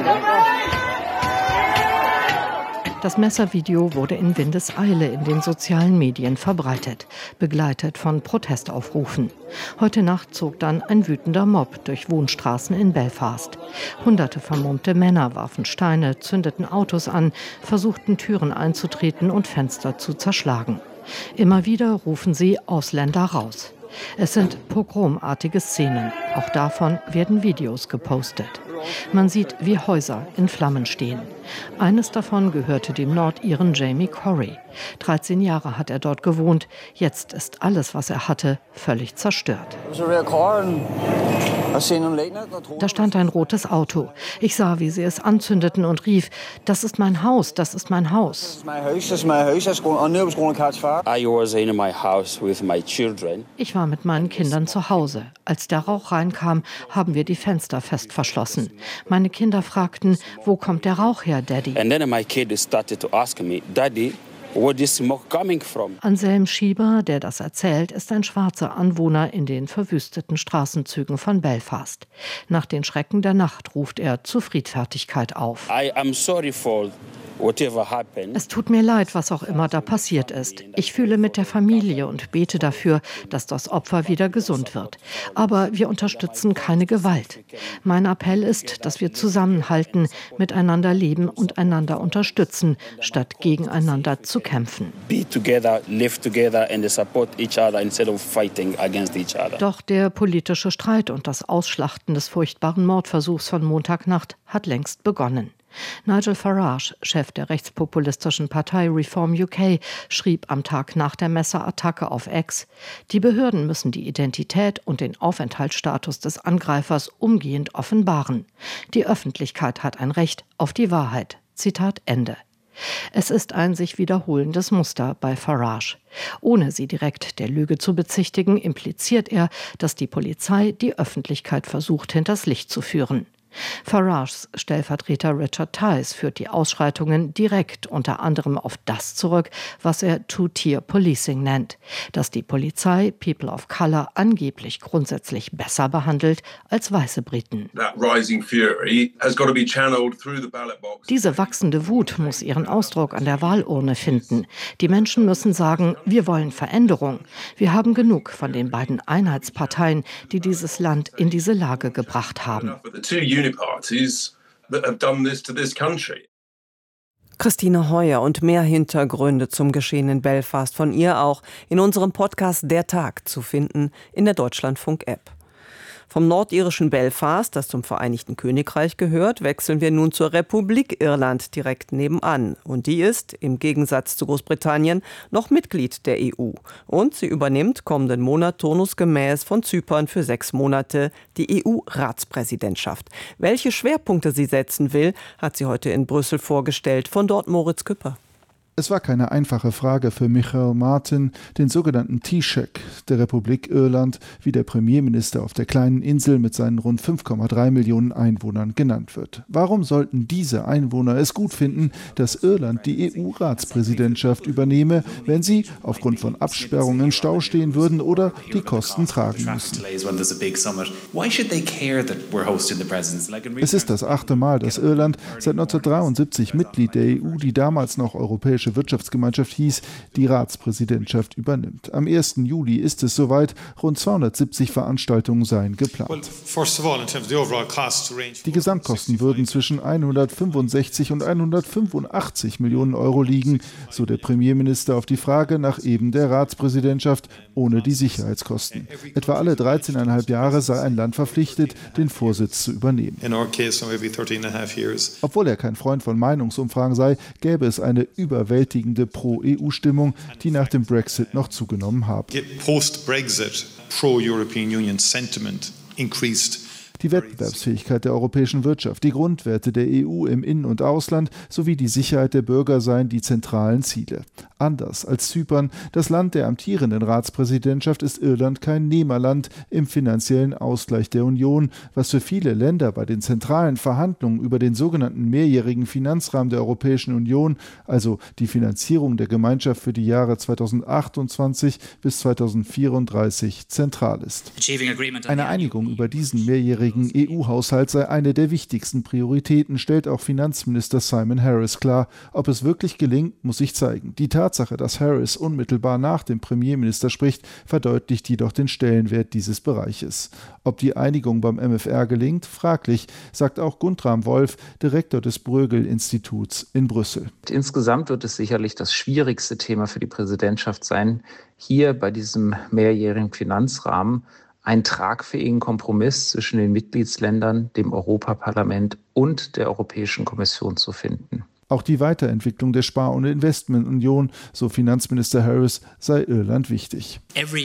Das Messervideo wurde in Windeseile in den sozialen Medien verbreitet, begleitet von Protestaufrufen. Heute Nacht zog dann ein wütender Mob durch Wohnstraßen in Belfast. Hunderte vermummte Männer warfen Steine, zündeten Autos an, versuchten Türen einzutreten und Fenster zu zerschlagen. Immer wieder rufen sie Ausländer raus. Es sind pogromartige Szenen. Auch davon werden Videos gepostet. Man sieht, wie Häuser in Flammen stehen. Eines davon gehörte dem Nordiren Jamie Corey. dreizehn Jahre hat er dort gewohnt. Jetzt ist alles, was er hatte, völlig zerstört. Da stand ein rotes Auto. Ich sah, wie sie es anzündeten und rief, das ist mein Haus, das ist mein Haus. Ich war mit meinen Kindern zu Hause. Als der Rauch reinkam, haben wir die Fenster fest verschlossen. Meine Kinder fragten, wo kommt der Rauch her, Daddy? And then my kid started to ask me, Daddy, where is smoke coming from? Anselm Schieber, der das erzählt, ist ein schwarzer Anwohner in den verwüsteten Straßenzügen von Belfast. Nach den Schrecken der Nacht ruft er zu Friedfertigkeit auf. I am sorry for whatever happened. Es tut mir leid, was auch immer da passiert ist. Ich fühle mit der Familie und bete dafür, dass das Opfer wieder gesund wird. Aber wir unterstützen keine Gewalt. Mein Appell ist, dass wir zusammenhalten, miteinander leben und einander unterstützen, statt gegeneinander zu kämpfen. Be together, live together and support each other instead of fighting against each other. Doch der politische Streit und das Ausschlachten des furchtbaren Mordversuchs von Montagnacht hat längst begonnen. Nigel Farage, Chef der rechtspopulistischen Partei Reform U K, schrieb am Tag nach der Messerattacke auf X: Die Behörden müssen die Identität und den Aufenthaltsstatus des Angreifers umgehend offenbaren. Die Öffentlichkeit hat ein Recht auf die Wahrheit. Zitat Ende. Es ist ein sich wiederholendes Muster bei Farage. Ohne sie direkt der Lüge zu bezichtigen, impliziert er, dass die Polizei die Öffentlichkeit versucht, hinters Licht zu führen. Farages Stellvertreter Richard Tice führt die Ausschreitungen direkt unter anderem auf das zurück, was er Two-Tier-Policing nennt, dass die Polizei People of Color angeblich grundsätzlich besser behandelt als weiße Briten. Diese wachsende Wut muss ihren Ausdruck an der Wahlurne finden. Die Menschen müssen sagen, wir wollen Veränderung. Wir haben genug von den beiden Einheitsparteien, die dieses Land in diese Lage gebracht haben. Christine Heuer und mehr Hintergründe zum Geschehen in Belfast von ihr auch in unserem Podcast Der Tag zu finden in der Deutschlandfunk-App. Vom nordirischen Belfast, das zum Vereinigten Königreich gehört, wechseln wir nun zur Republik Irland direkt nebenan. Und die ist, im Gegensatz zu Großbritannien, noch Mitglied der E U. Und sie übernimmt kommenden Monat turnusgemäß von Zypern für sechs Monate die E U-Ratspräsidentschaft. Welche Schwerpunkte sie setzen will, hat sie heute in Brüssel vorgestellt. Von dort Moritz Küpper. Es war keine einfache Frage für Michael Martin, den sogenannten Taoiseach der Republik Irland, wie der Premierminister auf der kleinen Insel mit seinen rund fünf Komma drei Millionen Einwohnern genannt wird. Warum sollten diese Einwohner es gut finden, dass Irland die E U-Ratspräsidentschaft übernehme, wenn sie aufgrund von Absperrungen im Stau stehen würden oder die Kosten tragen müssen? Es ist das achte Mal, dass Irland seit neunzehnhundertdreiundsiebzig Mitglied der E U, die damals noch Europäische Wirtschaftsgemeinschaft hieß, die Ratspräsidentschaft übernimmt. Am ersten Juli ist es soweit, rund zweihundertsiebzig Veranstaltungen seien geplant. Die Gesamtkosten würden zwischen hundertfünfundsechzig und hundertfünfundachtzig Millionen Euro liegen, so der Premierminister auf die Frage nach eben der Ratspräsidentschaft ohne die Sicherheitskosten. Etwa alle dreizehneinhalb Jahre sei ein Land verpflichtet, den Vorsitz zu übernehmen. Obwohl er kein Freund von Meinungsumfragen sei, gäbe es eine überwältigende Pro-E U-Stimmung, die nach dem Brexit noch zugenommen habe. Post-Brexit pro-European Union sentiment increased. Die Wettbewerbsfähigkeit der europäischen Wirtschaft, die Grundwerte der E U im In- und Ausland sowie die Sicherheit der Bürger seien die zentralen Ziele. Anders als Zypern, das Land der amtierenden Ratspräsidentschaft, ist Irland kein Nehmerland im finanziellen Ausgleich der Union, was für viele Länder bei den zentralen Verhandlungen über den sogenannten mehrjährigen Finanzrahmen der Europäischen Union, also die Finanzierung der Gemeinschaft für die Jahre zweitausendachtundzwanzig bis zweitausendvierunddreißig, zentral ist. Eine Einigung über diesen mehrjährigen E U-Haushalt sei eine der wichtigsten Prioritäten, stellt auch Finanzminister Simon Harris klar. Ob es wirklich gelingt, muss sich zeigen. Die Tatsache, dass Harris unmittelbar nach dem Premierminister spricht, verdeutlicht jedoch den Stellenwert dieses Bereiches. Ob die Einigung beim M F R gelingt, fraglich, sagt auch Guntram Wolf, Direktor des Bruegel-Instituts in Brüssel. Insgesamt wird es sicherlich das schwierigste Thema für die Präsidentschaft sein, hier bei diesem mehrjährigen Finanzrahmen einen tragfähigen Kompromiss zwischen den Mitgliedsländern, dem Europaparlament und der Europäischen Kommission zu finden. Auch die Weiterentwicklung der Spar- und Investmentunion, so Finanzminister Harris, sei Irland wichtig.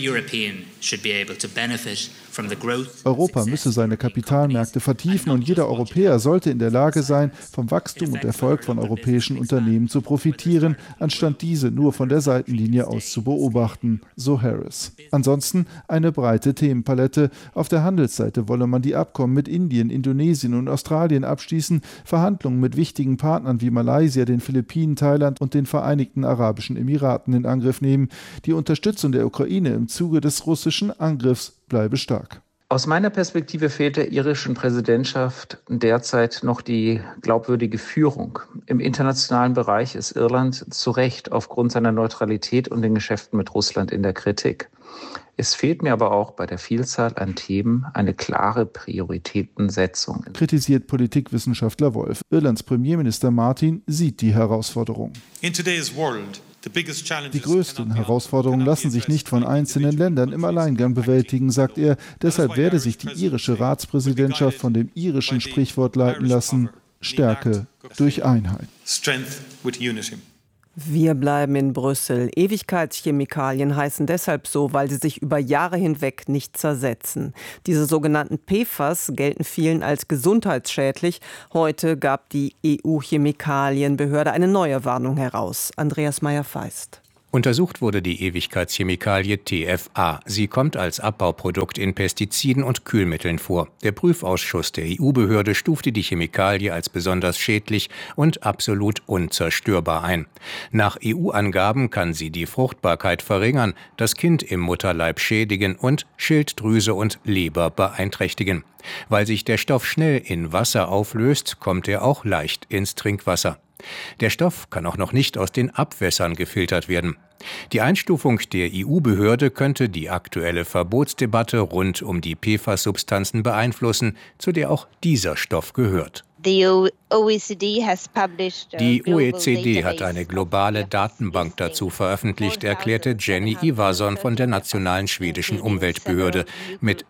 Europa müsse seine Kapitalmärkte vertiefen und jeder Europäer sollte in der Lage sein, vom Wachstum und Erfolg von europäischen Unternehmen zu profitieren, anstatt diese nur von der Seitenlinie aus zu beobachten, so Harris. Ansonsten eine breite Themenpalette. Auf der Handelsseite wolle man die Abkommen mit Indien, Indonesien und Australien abschließen, Verhandlungen mit wichtigen Partnern wie Malaysia, Malaysia, den Philippinen, Thailand und den Vereinigten Arabischen Emiraten in Angriff nehmen. Die Unterstützung der Ukraine im Zuge des russischen Angriffs bleibe stark. Aus meiner Perspektive fehlt der irischen Präsidentschaft derzeit noch die glaubwürdige Führung. Im internationalen Bereich ist Irland zu Recht aufgrund seiner Neutralität und den Geschäften mit Russland in der Kritik. Es fehlt mir aber auch bei der Vielzahl an Themen eine klare Prioritätensetzung. Kritisiert Politikwissenschaftler Wolf. Irlands Premierminister Martin sieht die Herausforderung. Die größten Herausforderungen lassen sich nicht von einzelnen Ländern im Alleingang bewältigen, sagt er. Deshalb werde sich die irische Ratspräsidentschaft von dem irischen Sprichwort leiten lassen: Stärke durch Einheit. Wir bleiben in Brüssel. Ewigkeitschemikalien heißen deshalb so, weil sie sich über Jahre hinweg nicht zersetzen. Diese sogenannten P F A S gelten vielen als gesundheitsschädlich. Heute gab die E U-Chemikalienbehörde eine neue Warnung heraus. Andreas Meyer-Feist. Untersucht wurde die Ewigkeitschemikalie T F A. Sie kommt als Abbauprodukt in Pestiziden und Kühlmitteln vor. Der Prüfausschuss der E U-Behörde stufte die Chemikalie als besonders schädlich und absolut unzerstörbar ein. Nach E U-Angaben kann sie die Fruchtbarkeit verringern, das Kind im Mutterleib schädigen und Schilddrüse und Leber beeinträchtigen. Weil sich der Stoff schnell in Wasser auflöst, kommt er auch leicht ins Trinkwasser. Der Stoff kann auch noch nicht aus den Abwässern gefiltert werden. Die Einstufung der E U-Behörde könnte die aktuelle Verbotsdebatte rund um die P F A S-Substanzen beeinflussen, zu der auch dieser Stoff gehört. Die O E C D hat eine globale Datenbank dazu veröffentlicht, erklärte Jenny Ivarsson von der nationalen schwedischen Umweltbehörde mit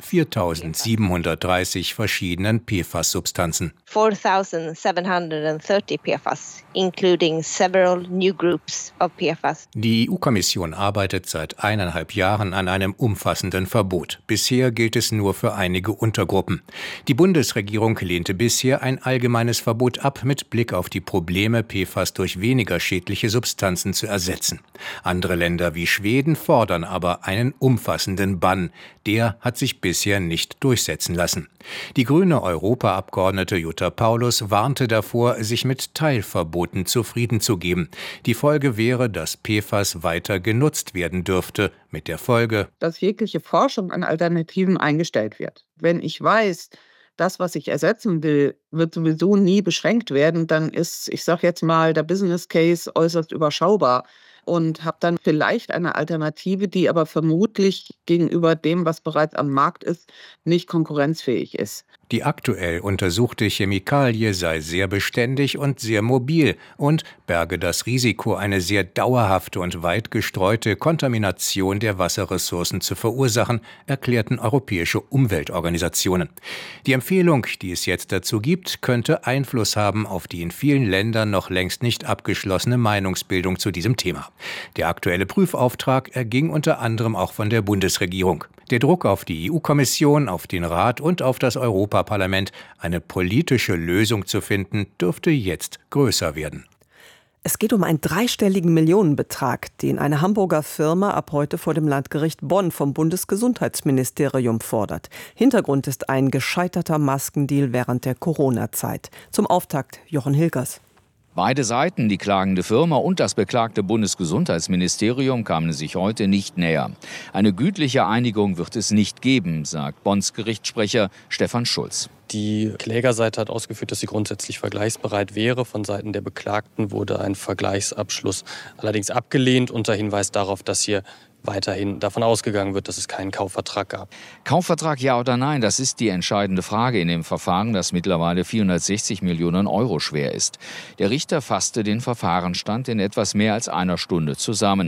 viertausendsiebenhundertdreißig verschiedenen P F A S-Substanzen. four thousand seven hundred thirty P F A S, including several new groups of P F A S. Die E U-Kommission arbeitet seit eineinhalb Jahren an einem umfassenden Verbot. Bisher gilt es nur für einige Untergruppen. Die Bundesregierung lehnte bisher ein allgemeines Verbot ab, mit Blick auf die Probleme, P F A S durch weniger schädliche Substanzen zu ersetzen. Andere Länder wie Schweden fordern aber einen umfassenden Bann. Der hat sich bisher nicht durchsetzen lassen. Die grüne Europaabgeordnete Jutta Paulus warnte davor, sich mit Teilverboten zufrieden zu geben. Die Folge wäre, dass P F A S weiter genutzt werden dürfte, mit der Folge, dass jegliche Forschung an Alternativen eingestellt wird. Wenn ich weiß, das, was ich ersetzen will, wird sowieso nie beschränkt werden, dann ist, ich sage jetzt mal, der Business Case äußerst überschaubar und habe dann vielleicht eine Alternative, die aber vermutlich gegenüber dem, was bereits am Markt ist, nicht konkurrenzfähig ist. Die aktuell untersuchte Chemikalie sei sehr beständig und sehr mobil und berge das Risiko, eine sehr dauerhafte und weit gestreute Kontamination der Wasserressourcen zu verursachen, erklärten europäische Umweltorganisationen. Die Empfehlung, die es jetzt dazu gibt, könnte Einfluss haben auf die in vielen Ländern noch längst nicht abgeschlossene Meinungsbildung zu diesem Thema. Der aktuelle Prüfauftrag erging unter anderem auch von der Bundesregierung. Der Druck auf die E U-Kommission, auf den Rat und auf das Europaparlament, eine politische Lösung zu finden, dürfte jetzt größer werden. Es geht um einen dreistelligen Millionenbetrag, den eine Hamburger Firma ab heute vor dem Landgericht Bonn vom Bundesgesundheitsministerium fordert. Hintergrund ist ein gescheiterter Maskendeal während der Corona-Zeit. Zum Auftakt Jochen Hilgers. Beide Seiten, die klagende Firma und das beklagte Bundesgesundheitsministerium, kamen sich heute nicht näher. Eine gütliche Einigung wird es nicht geben, sagt Bonns Gerichtssprecher Stefan Schulz. Die Klägerseite hat ausgeführt, dass sie grundsätzlich vergleichsbereit wäre. Von Seiten der Beklagten wurde ein Vergleichsabschluss allerdings abgelehnt, unter Hinweis darauf, dass hier weiterhin davon ausgegangen wird, dass es keinen Kaufvertrag gab. Kaufvertrag ja oder nein, das ist die entscheidende Frage in dem Verfahren, das mittlerweile vierhundertsechzig Millionen Euro schwer ist. Der Richter fasste den Verfahrensstand in etwas mehr als einer Stunde zusammen.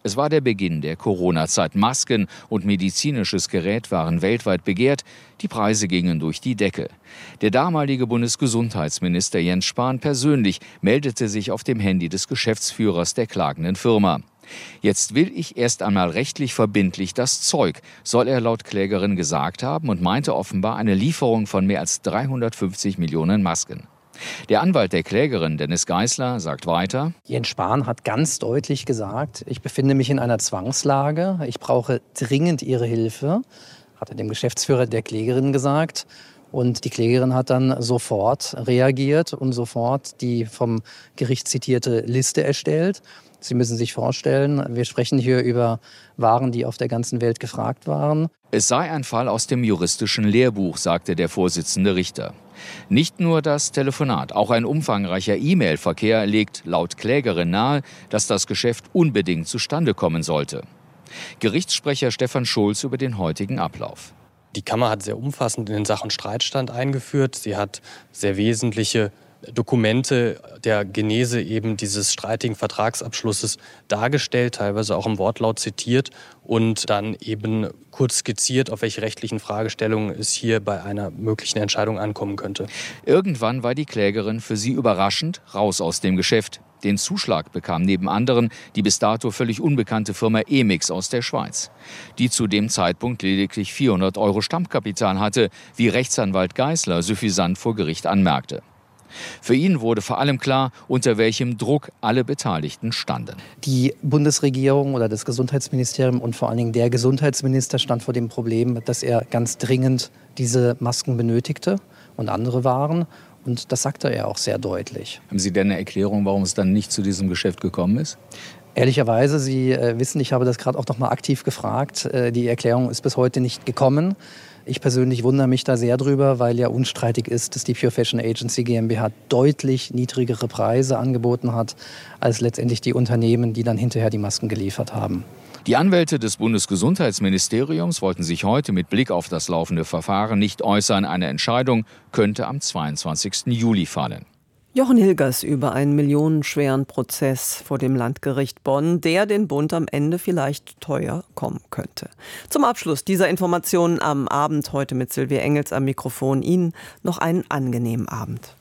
Es war der Beginn der Corona-Zeit. Masken und medizinisches Gerät waren weltweit begehrt. Die Preise gingen durch die Decke. Der damalige Bundesgesundheitsminister Jens Spahn persönlich meldete sich auf dem Handy des Geschäftsführers der klagenden Firma. Jetzt will ich erst einmal rechtlich verbindlich das Zeug, soll er laut Klägerin gesagt haben und meinte offenbar eine Lieferung von mehr als dreihundertfünfzig Millionen Masken. Der Anwalt der Klägerin, Dennis Geisler, sagt weiter: Jens Spahn hat ganz deutlich gesagt, ich befinde mich in einer Zwangslage, ich brauche dringend Ihre Hilfe, hat er dem Geschäftsführer der Klägerin gesagt. Und die Klägerin hat dann sofort reagiert und sofort die vom Gericht zitierte Liste erstellt. Sie müssen sich vorstellen, wir sprechen hier über Waren, die auf der ganzen Welt gefragt waren. Es sei ein Fall aus dem juristischen Lehrbuch, sagte der Vorsitzende Richter. Nicht nur das Telefonat, auch ein umfangreicher E-Mail-Verkehr legt laut Klägerin nahe, dass das Geschäft unbedingt zustande kommen sollte. Gerichtssprecher Stefan Schulz über den heutigen Ablauf. Die Kammer hat sehr umfassend in den Sachenstreitstand eingeführt. Sie hat sehr wesentliche Dokumente der Genese eben dieses streitigen Vertragsabschlusses dargestellt, teilweise auch im Wortlaut zitiert und dann eben kurz skizziert, auf welche rechtlichen Fragestellungen es hier bei einer möglichen Entscheidung ankommen könnte. Irgendwann war die Klägerin für sie überraschend raus aus dem Geschäft. Den Zuschlag bekam neben anderen die bis dato völlig unbekannte Firma Emix aus der Schweiz, die zu dem Zeitpunkt lediglich vierhundert Euro Stammkapital hatte, wie Rechtsanwalt Geisler suffisant vor Gericht anmerkte. Für ihn wurde vor allem klar, unter welchem Druck alle Beteiligten standen. Die Bundesregierung oder das Gesundheitsministerium und vor allen Dingen der Gesundheitsminister stand vor dem Problem, dass er ganz dringend diese Masken benötigte und andere Waren. Und das sagte er auch sehr deutlich. Haben Sie denn eine Erklärung, warum es dann nicht zu diesem Geschäft gekommen ist? Ehrlicherweise, Sie äh, wissen, ich habe das gerade auch noch mal aktiv gefragt. Äh, die Erklärung ist bis heute nicht gekommen. Ich persönlich wundere mich da sehr drüber, weil ja unstreitig ist, dass die Pure Fashion Agency GmbH deutlich niedrigere Preise angeboten hat, als letztendlich die Unternehmen, die dann hinterher die Masken geliefert haben. Die Anwälte des Bundesgesundheitsministeriums wollten sich heute mit Blick auf das laufende Verfahren nicht äußern. Eine Entscheidung könnte am zweiundzwanzigsten Juli fallen. Jochen Hilgers über einen millionenschweren Prozess vor dem Landgericht Bonn, der den Bund am Ende vielleicht teuer kommen könnte. Zum Abschluss dieser Informationen am Abend heute mit Sylvia Engels am Mikrofon. Ihnen noch einen angenehmen Abend.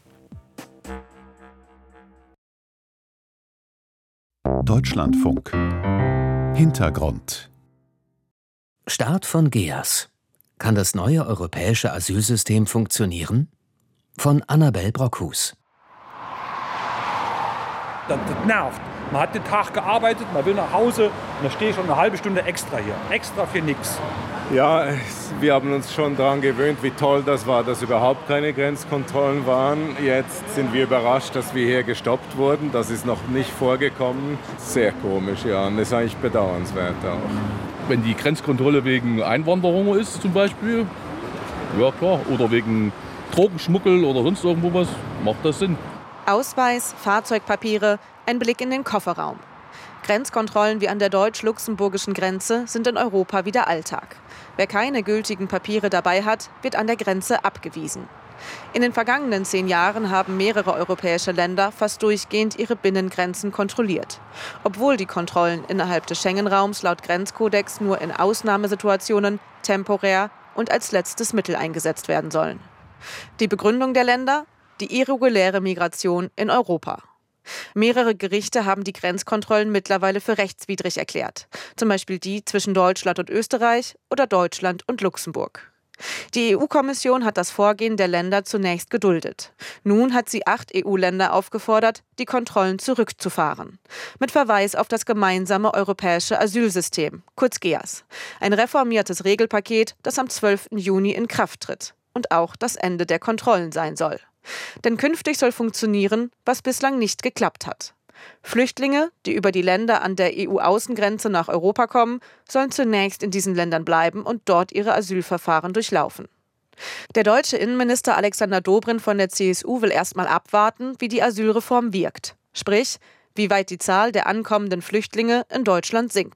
Deutschlandfunk. Hintergrund. Start von GEAS. Kann das neue europäische Asylsystem funktionieren? Von Annabel Brockhus. Das, das nervt. Man hat den Tag gearbeitet, man will nach Hause und da stehe ich schon eine halbe Stunde extra hier. Extra für nichts. Ja, wir haben uns schon daran gewöhnt, wie toll das war, dass überhaupt keine Grenzkontrollen waren. Jetzt sind wir überrascht, dass wir hier gestoppt wurden. Das ist noch nicht vorgekommen. Sehr komisch, ja, und das ist eigentlich bedauernswert auch. Wenn die Grenzkontrolle wegen Einwanderung ist zum Beispiel, ja klar, oder wegen Drogenschmuggel oder sonst irgendwo was, macht das Sinn. Ausweis, Fahrzeugpapiere, ein Blick in den Kofferraum. Grenzkontrollen wie an der deutsch-luxemburgischen Grenze sind in Europa wieder Alltag. Wer keine gültigen Papiere dabei hat, wird an der Grenze abgewiesen. In den vergangenen zehn Jahren haben mehrere europäische Länder fast durchgehend ihre Binnengrenzen kontrolliert. Obwohl die Kontrollen innerhalb des Schengen-Raums laut Grenzkodex nur in Ausnahmesituationen, temporär und als letztes Mittel eingesetzt werden sollen. Die Begründung der Länder? Die irreguläre Migration in Europa. Mehrere Gerichte haben die Grenzkontrollen mittlerweile für rechtswidrig erklärt. Zum Beispiel die zwischen Deutschland und Österreich oder Deutschland und Luxemburg. Die E U-Kommission hat das Vorgehen der Länder zunächst geduldet. Nun hat sie acht E U-Länder aufgefordert, die Kontrollen zurückzufahren. Mit Verweis auf das gemeinsame europäische Asylsystem, kurz GEAS. Ein reformiertes Regelpaket, das am zwölften Juni in Kraft tritt und auch das Ende der Kontrollen sein soll. Denn künftig soll funktionieren, was bislang nicht geklappt hat. Flüchtlinge, die über die Länder an der E U-Außengrenze nach Europa kommen, sollen zunächst in diesen Ländern bleiben und dort ihre Asylverfahren durchlaufen. Der deutsche Innenminister Alexander Dobrindt von der C S U will erst mal abwarten, wie die Asylreform wirkt. Sprich, wie weit die Zahl der ankommenden Flüchtlinge in Deutschland sinkt.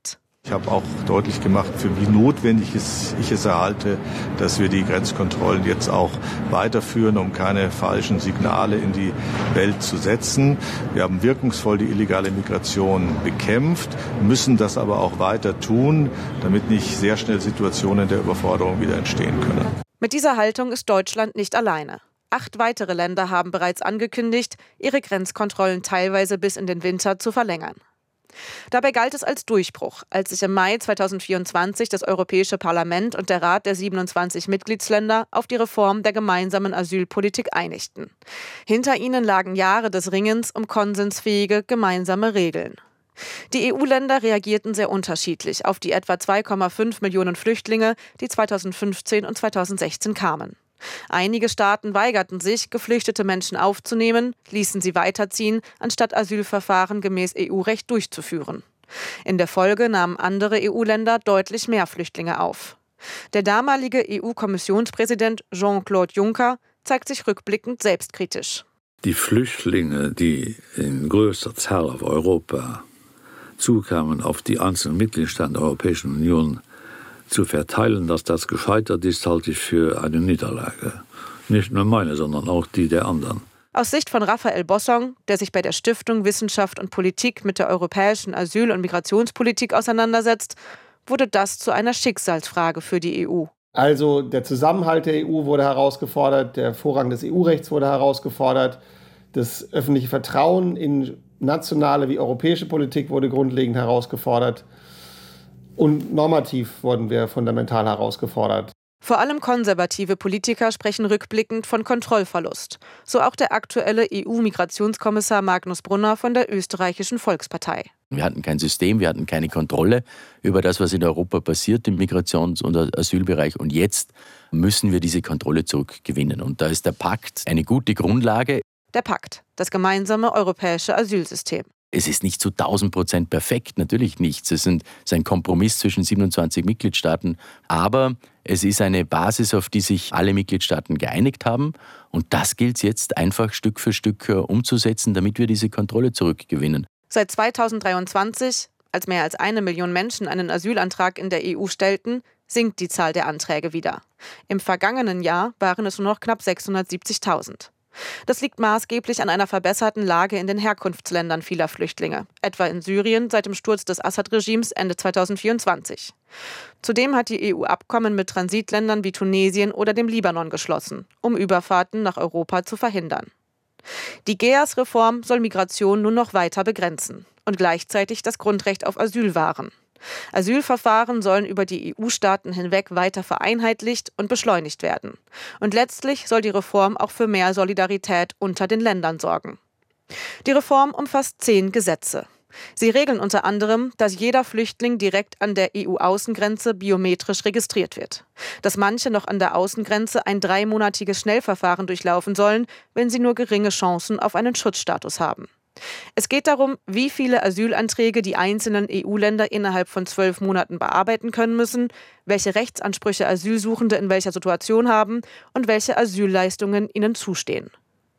Ich habe auch deutlich gemacht, für wie notwendig es, ich es erhalte, dass wir die Grenzkontrollen jetzt auch weiterführen, um keine falschen Signale in die Welt zu setzen. Wir haben wirkungsvoll die illegale Migration bekämpft, müssen das aber auch weiter tun, damit nicht sehr schnell Situationen der Überforderung wieder entstehen können. Mit dieser Haltung ist Deutschland nicht alleine. Acht weitere Länder haben bereits angekündigt, ihre Grenzkontrollen teilweise bis in den Winter zu verlängern. Dabei galt es als Durchbruch, als sich im Mai zweitausendvierundzwanzig das Europäische Parlament und der Rat der siebenundzwanzig Mitgliedsländer auf die Reform der gemeinsamen Asylpolitik einigten. Hinter ihnen lagen Jahre des Ringens um konsensfähige gemeinsame Regeln. Die E U-Länder reagierten sehr unterschiedlich auf die etwa zwei Komma fünf Millionen Flüchtlinge, die zweitausendfünfzehn und zweitausendsechzehn kamen. Einige Staaten weigerten sich, geflüchtete Menschen aufzunehmen, ließen sie weiterziehen, anstatt Asylverfahren gemäß E U-Recht durchzuführen. In der Folge nahmen andere E U-Länder deutlich mehr Flüchtlinge auf. Der damalige E U-Kommissionspräsident Jean-Claude Juncker zeigt sich rückblickend selbstkritisch. Die Flüchtlinge, die in größter Zahl auf Europa zukamen, auf die einzelnen Mitgliedstaaten der Europäischen Union zu verteilen, dass das gescheitert ist, halte ich für eine Niederlage. Nicht nur meine, sondern auch die der anderen. Aus Sicht von Raphael Bossong, der sich bei der Stiftung Wissenschaft und Politik mit der europäischen Asyl- und Migrationspolitik auseinandersetzt, wurde das zu einer Schicksalsfrage für die E U. Also der Zusammenhalt der E U wurde herausgefordert, der Vorrang des E U-Rechts wurde herausgefordert, das öffentliche Vertrauen in nationale wie europäische Politik wurde grundlegend herausgefordert. Und normativ wurden wir fundamental herausgefordert. Vor allem konservative Politiker sprechen rückblickend von Kontrollverlust. So auch der aktuelle E U-Migrationskommissar Magnus Brunner von der österreichischen Volkspartei. Wir hatten kein System, wir hatten keine Kontrolle über das, was in Europa passiert im Migrations- und Asylbereich. Und jetzt müssen wir diese Kontrolle zurückgewinnen. Und da ist der Pakt eine gute Grundlage. Der Pakt, das gemeinsame europäische Asylsystem. Es ist nicht zu tausend Prozent perfekt, natürlich nicht. Es ist ein Kompromiss zwischen siebenundzwanzig Mitgliedstaaten. Aber es ist eine Basis, auf die sich alle Mitgliedstaaten geeinigt haben. Und das gilt es jetzt einfach Stück für Stück umzusetzen, damit wir diese Kontrolle zurückgewinnen. Seit zweitausenddreiundzwanzig, als mehr als eine Million Menschen einen Asylantrag in der E U stellten, sinkt die Zahl der Anträge wieder. Im vergangenen Jahr waren es nur noch knapp sechshundertsiebzigtausend. Das liegt maßgeblich an einer verbesserten Lage in den Herkunftsländern vieler Flüchtlinge, etwa in Syrien seit dem Sturz des Assad-Regimes Ende zweitausendvierundzwanzig. Zudem hat die E U Abkommen mit Transitländern wie Tunesien oder dem Libanon geschlossen, um Überfahrten nach Europa zu verhindern. Die G E A S-Reform soll Migration nun noch weiter begrenzen und gleichzeitig das Grundrecht auf Asyl wahren. Asylverfahren sollen über die E U-Staaten hinweg weiter vereinheitlicht und beschleunigt werden. Und letztlich soll die Reform auch für mehr Solidarität unter den Ländern sorgen. Die Reform umfasst zehn Gesetze. Sie regeln unter anderem, dass jeder Flüchtling direkt an der E U-Außengrenze biometrisch registriert wird. Dass manche noch an der Außengrenze ein dreimonatiges Schnellverfahren durchlaufen sollen, wenn sie nur geringe Chancen auf einen Schutzstatus haben. Es geht darum, wie viele Asylanträge die einzelnen E U-Länder innerhalb von zwölf Monaten bearbeiten können müssen, welche Rechtsansprüche Asylsuchende in welcher Situation haben und welche Asylleistungen ihnen zustehen.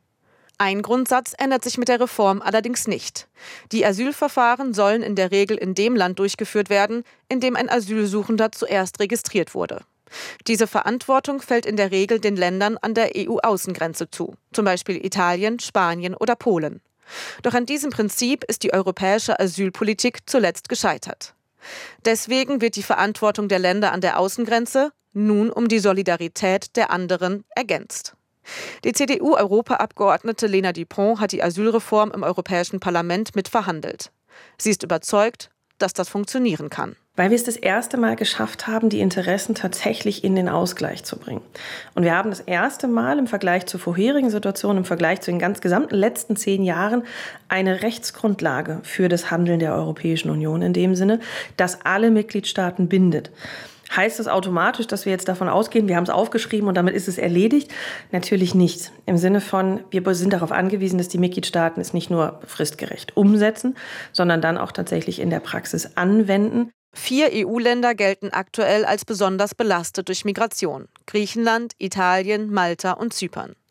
Ein Grundsatz ändert sich mit der Reform allerdings nicht. Die Asylverfahren sollen in der Regel in dem Land durchgeführt werden, in dem ein Asylsuchender zuerst registriert wurde. Diese Verantwortung fällt in der Regel den Ländern an der E U-Außengrenze zu, zum Beispiel Italien, Spanien oder Polen. Doch an diesem Prinzip ist die europäische Asylpolitik zuletzt gescheitert. Deswegen wird die Verantwortung der Länder an der Außengrenze nun um die Solidarität der anderen ergänzt. Die C D U-Europaabgeordnete Lena Dupont hat die Asylreform im Europäischen Parlament mitverhandelt. Sie ist überzeugt, dass das funktionieren kann. Weil wir es das erste Mal geschafft haben, die Interessen tatsächlich in den Ausgleich zu bringen. Und wir haben das erste Mal im Vergleich zur vorherigen Situation, im Vergleich zu den ganz gesamten letzten zehn Jahren, eine Rechtsgrundlage für das Handeln der Europäischen Union in dem Sinne, dass alle Mitgliedstaaten bindet. Heißt das automatisch, dass wir jetzt davon ausgehen, wir haben es aufgeschrieben und damit ist es erledigt? Natürlich nicht. Im Sinne von, wir sind darauf angewiesen, dass die Mitgliedstaaten es nicht nur fristgerecht umsetzen, sondern dann auch tatsächlich in der Praxis anwenden. Vier E U-Länder gelten aktuell als besonders belastet durch Migration: Griechenland, Italien, Malta und Zypern.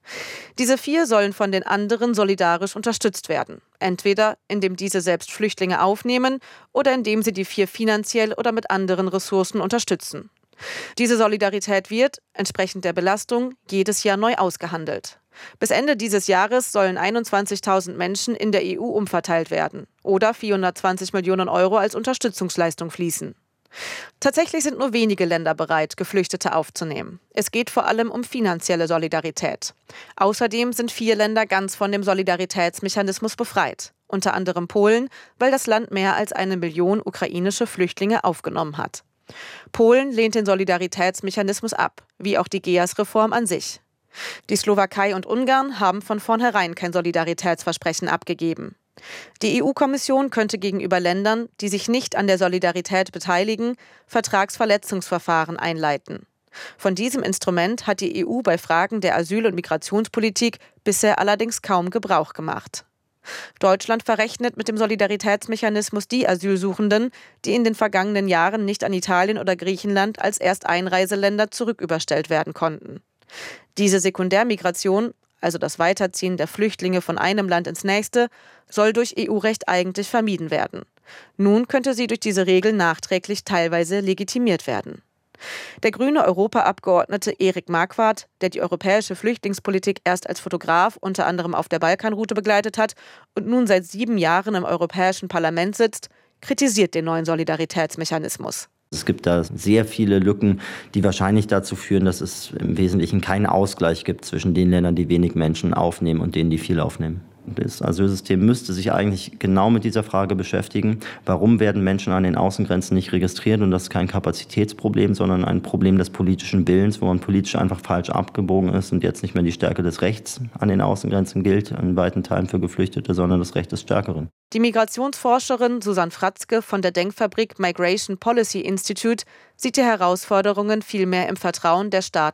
Diese vier sollen von den anderen solidarisch unterstützt werden. Entweder indem diese selbst Flüchtlinge aufnehmen oder indem sie die vier finanziell oder mit anderen Ressourcen unterstützen. Diese Solidarität wird, entsprechend der Belastung, jedes Jahr neu ausgehandelt. Bis Ende dieses Jahres sollen einundzwanzigtausend Menschen in der E U umverteilt werden oder vierhundertzwanzig Millionen Euro als Unterstützungsleistung fließen. Tatsächlich sind nur wenige Länder bereit, Geflüchtete aufzunehmen. Es geht vor allem um finanzielle Solidarität. Außerdem sind vier Länder ganz von dem Solidaritätsmechanismus befreit. Unter anderem Polen, weil das Land mehr als eine Million ukrainische Flüchtlinge aufgenommen hat. Polen lehnt den Solidaritätsmechanismus ab, wie auch die G E A S-Reform an sich. Die Slowakei und Ungarn haben von vornherein kein Solidaritätsversprechen abgegeben. Die E U-Kommission könnte gegenüber Ländern, die sich nicht an der Solidarität beteiligen, Vertragsverletzungsverfahren einleiten. Von diesem Instrument hat die E U bei Fragen der Asyl- und Migrationspolitik bisher allerdings kaum Gebrauch gemacht. Deutschland verrechnet mit dem Solidaritätsmechanismus die Asylsuchenden, die in den vergangenen Jahren nicht an Italien oder Griechenland als Ersteinreiseländer zurücküberstellt werden konnten. Diese Sekundärmigration, also das Weiterziehen der Flüchtlinge von einem Land ins nächste, soll durch E U-Recht eigentlich vermieden werden. Nun könnte sie durch diese Regel nachträglich teilweise legitimiert werden. Der grüne Europaabgeordnete Erik Marquardt, der die europäische Flüchtlingspolitik erst als Fotograf unter anderem auf der Balkanroute begleitet hat und nun seit sieben Jahren im Europäischen Parlament sitzt, kritisiert den neuen Solidaritätsmechanismus. Es gibt da sehr viele Lücken, die wahrscheinlich dazu führen, dass es im Wesentlichen keinen Ausgleich gibt zwischen den Ländern, die wenig Menschen aufnehmen und denen, die viel aufnehmen. Das Asylsystem müsste sich eigentlich genau mit dieser Frage beschäftigen. Warum werden Menschen an den Außengrenzen nicht registriert? Und das ist kein Kapazitätsproblem, sondern ein Problem des politischen Willens, wo man politisch einfach falsch abgebogen ist und jetzt nicht mehr die Stärke des Rechts an den Außengrenzen gilt, in weiten Teilen für Geflüchtete, sondern das Recht des Stärkeren. Die Migrationsforscherin Susanne Fratzke von der Denkfabrik Migration Policy Institute sieht die Herausforderungen vielmehr im Vertrauen der Staaten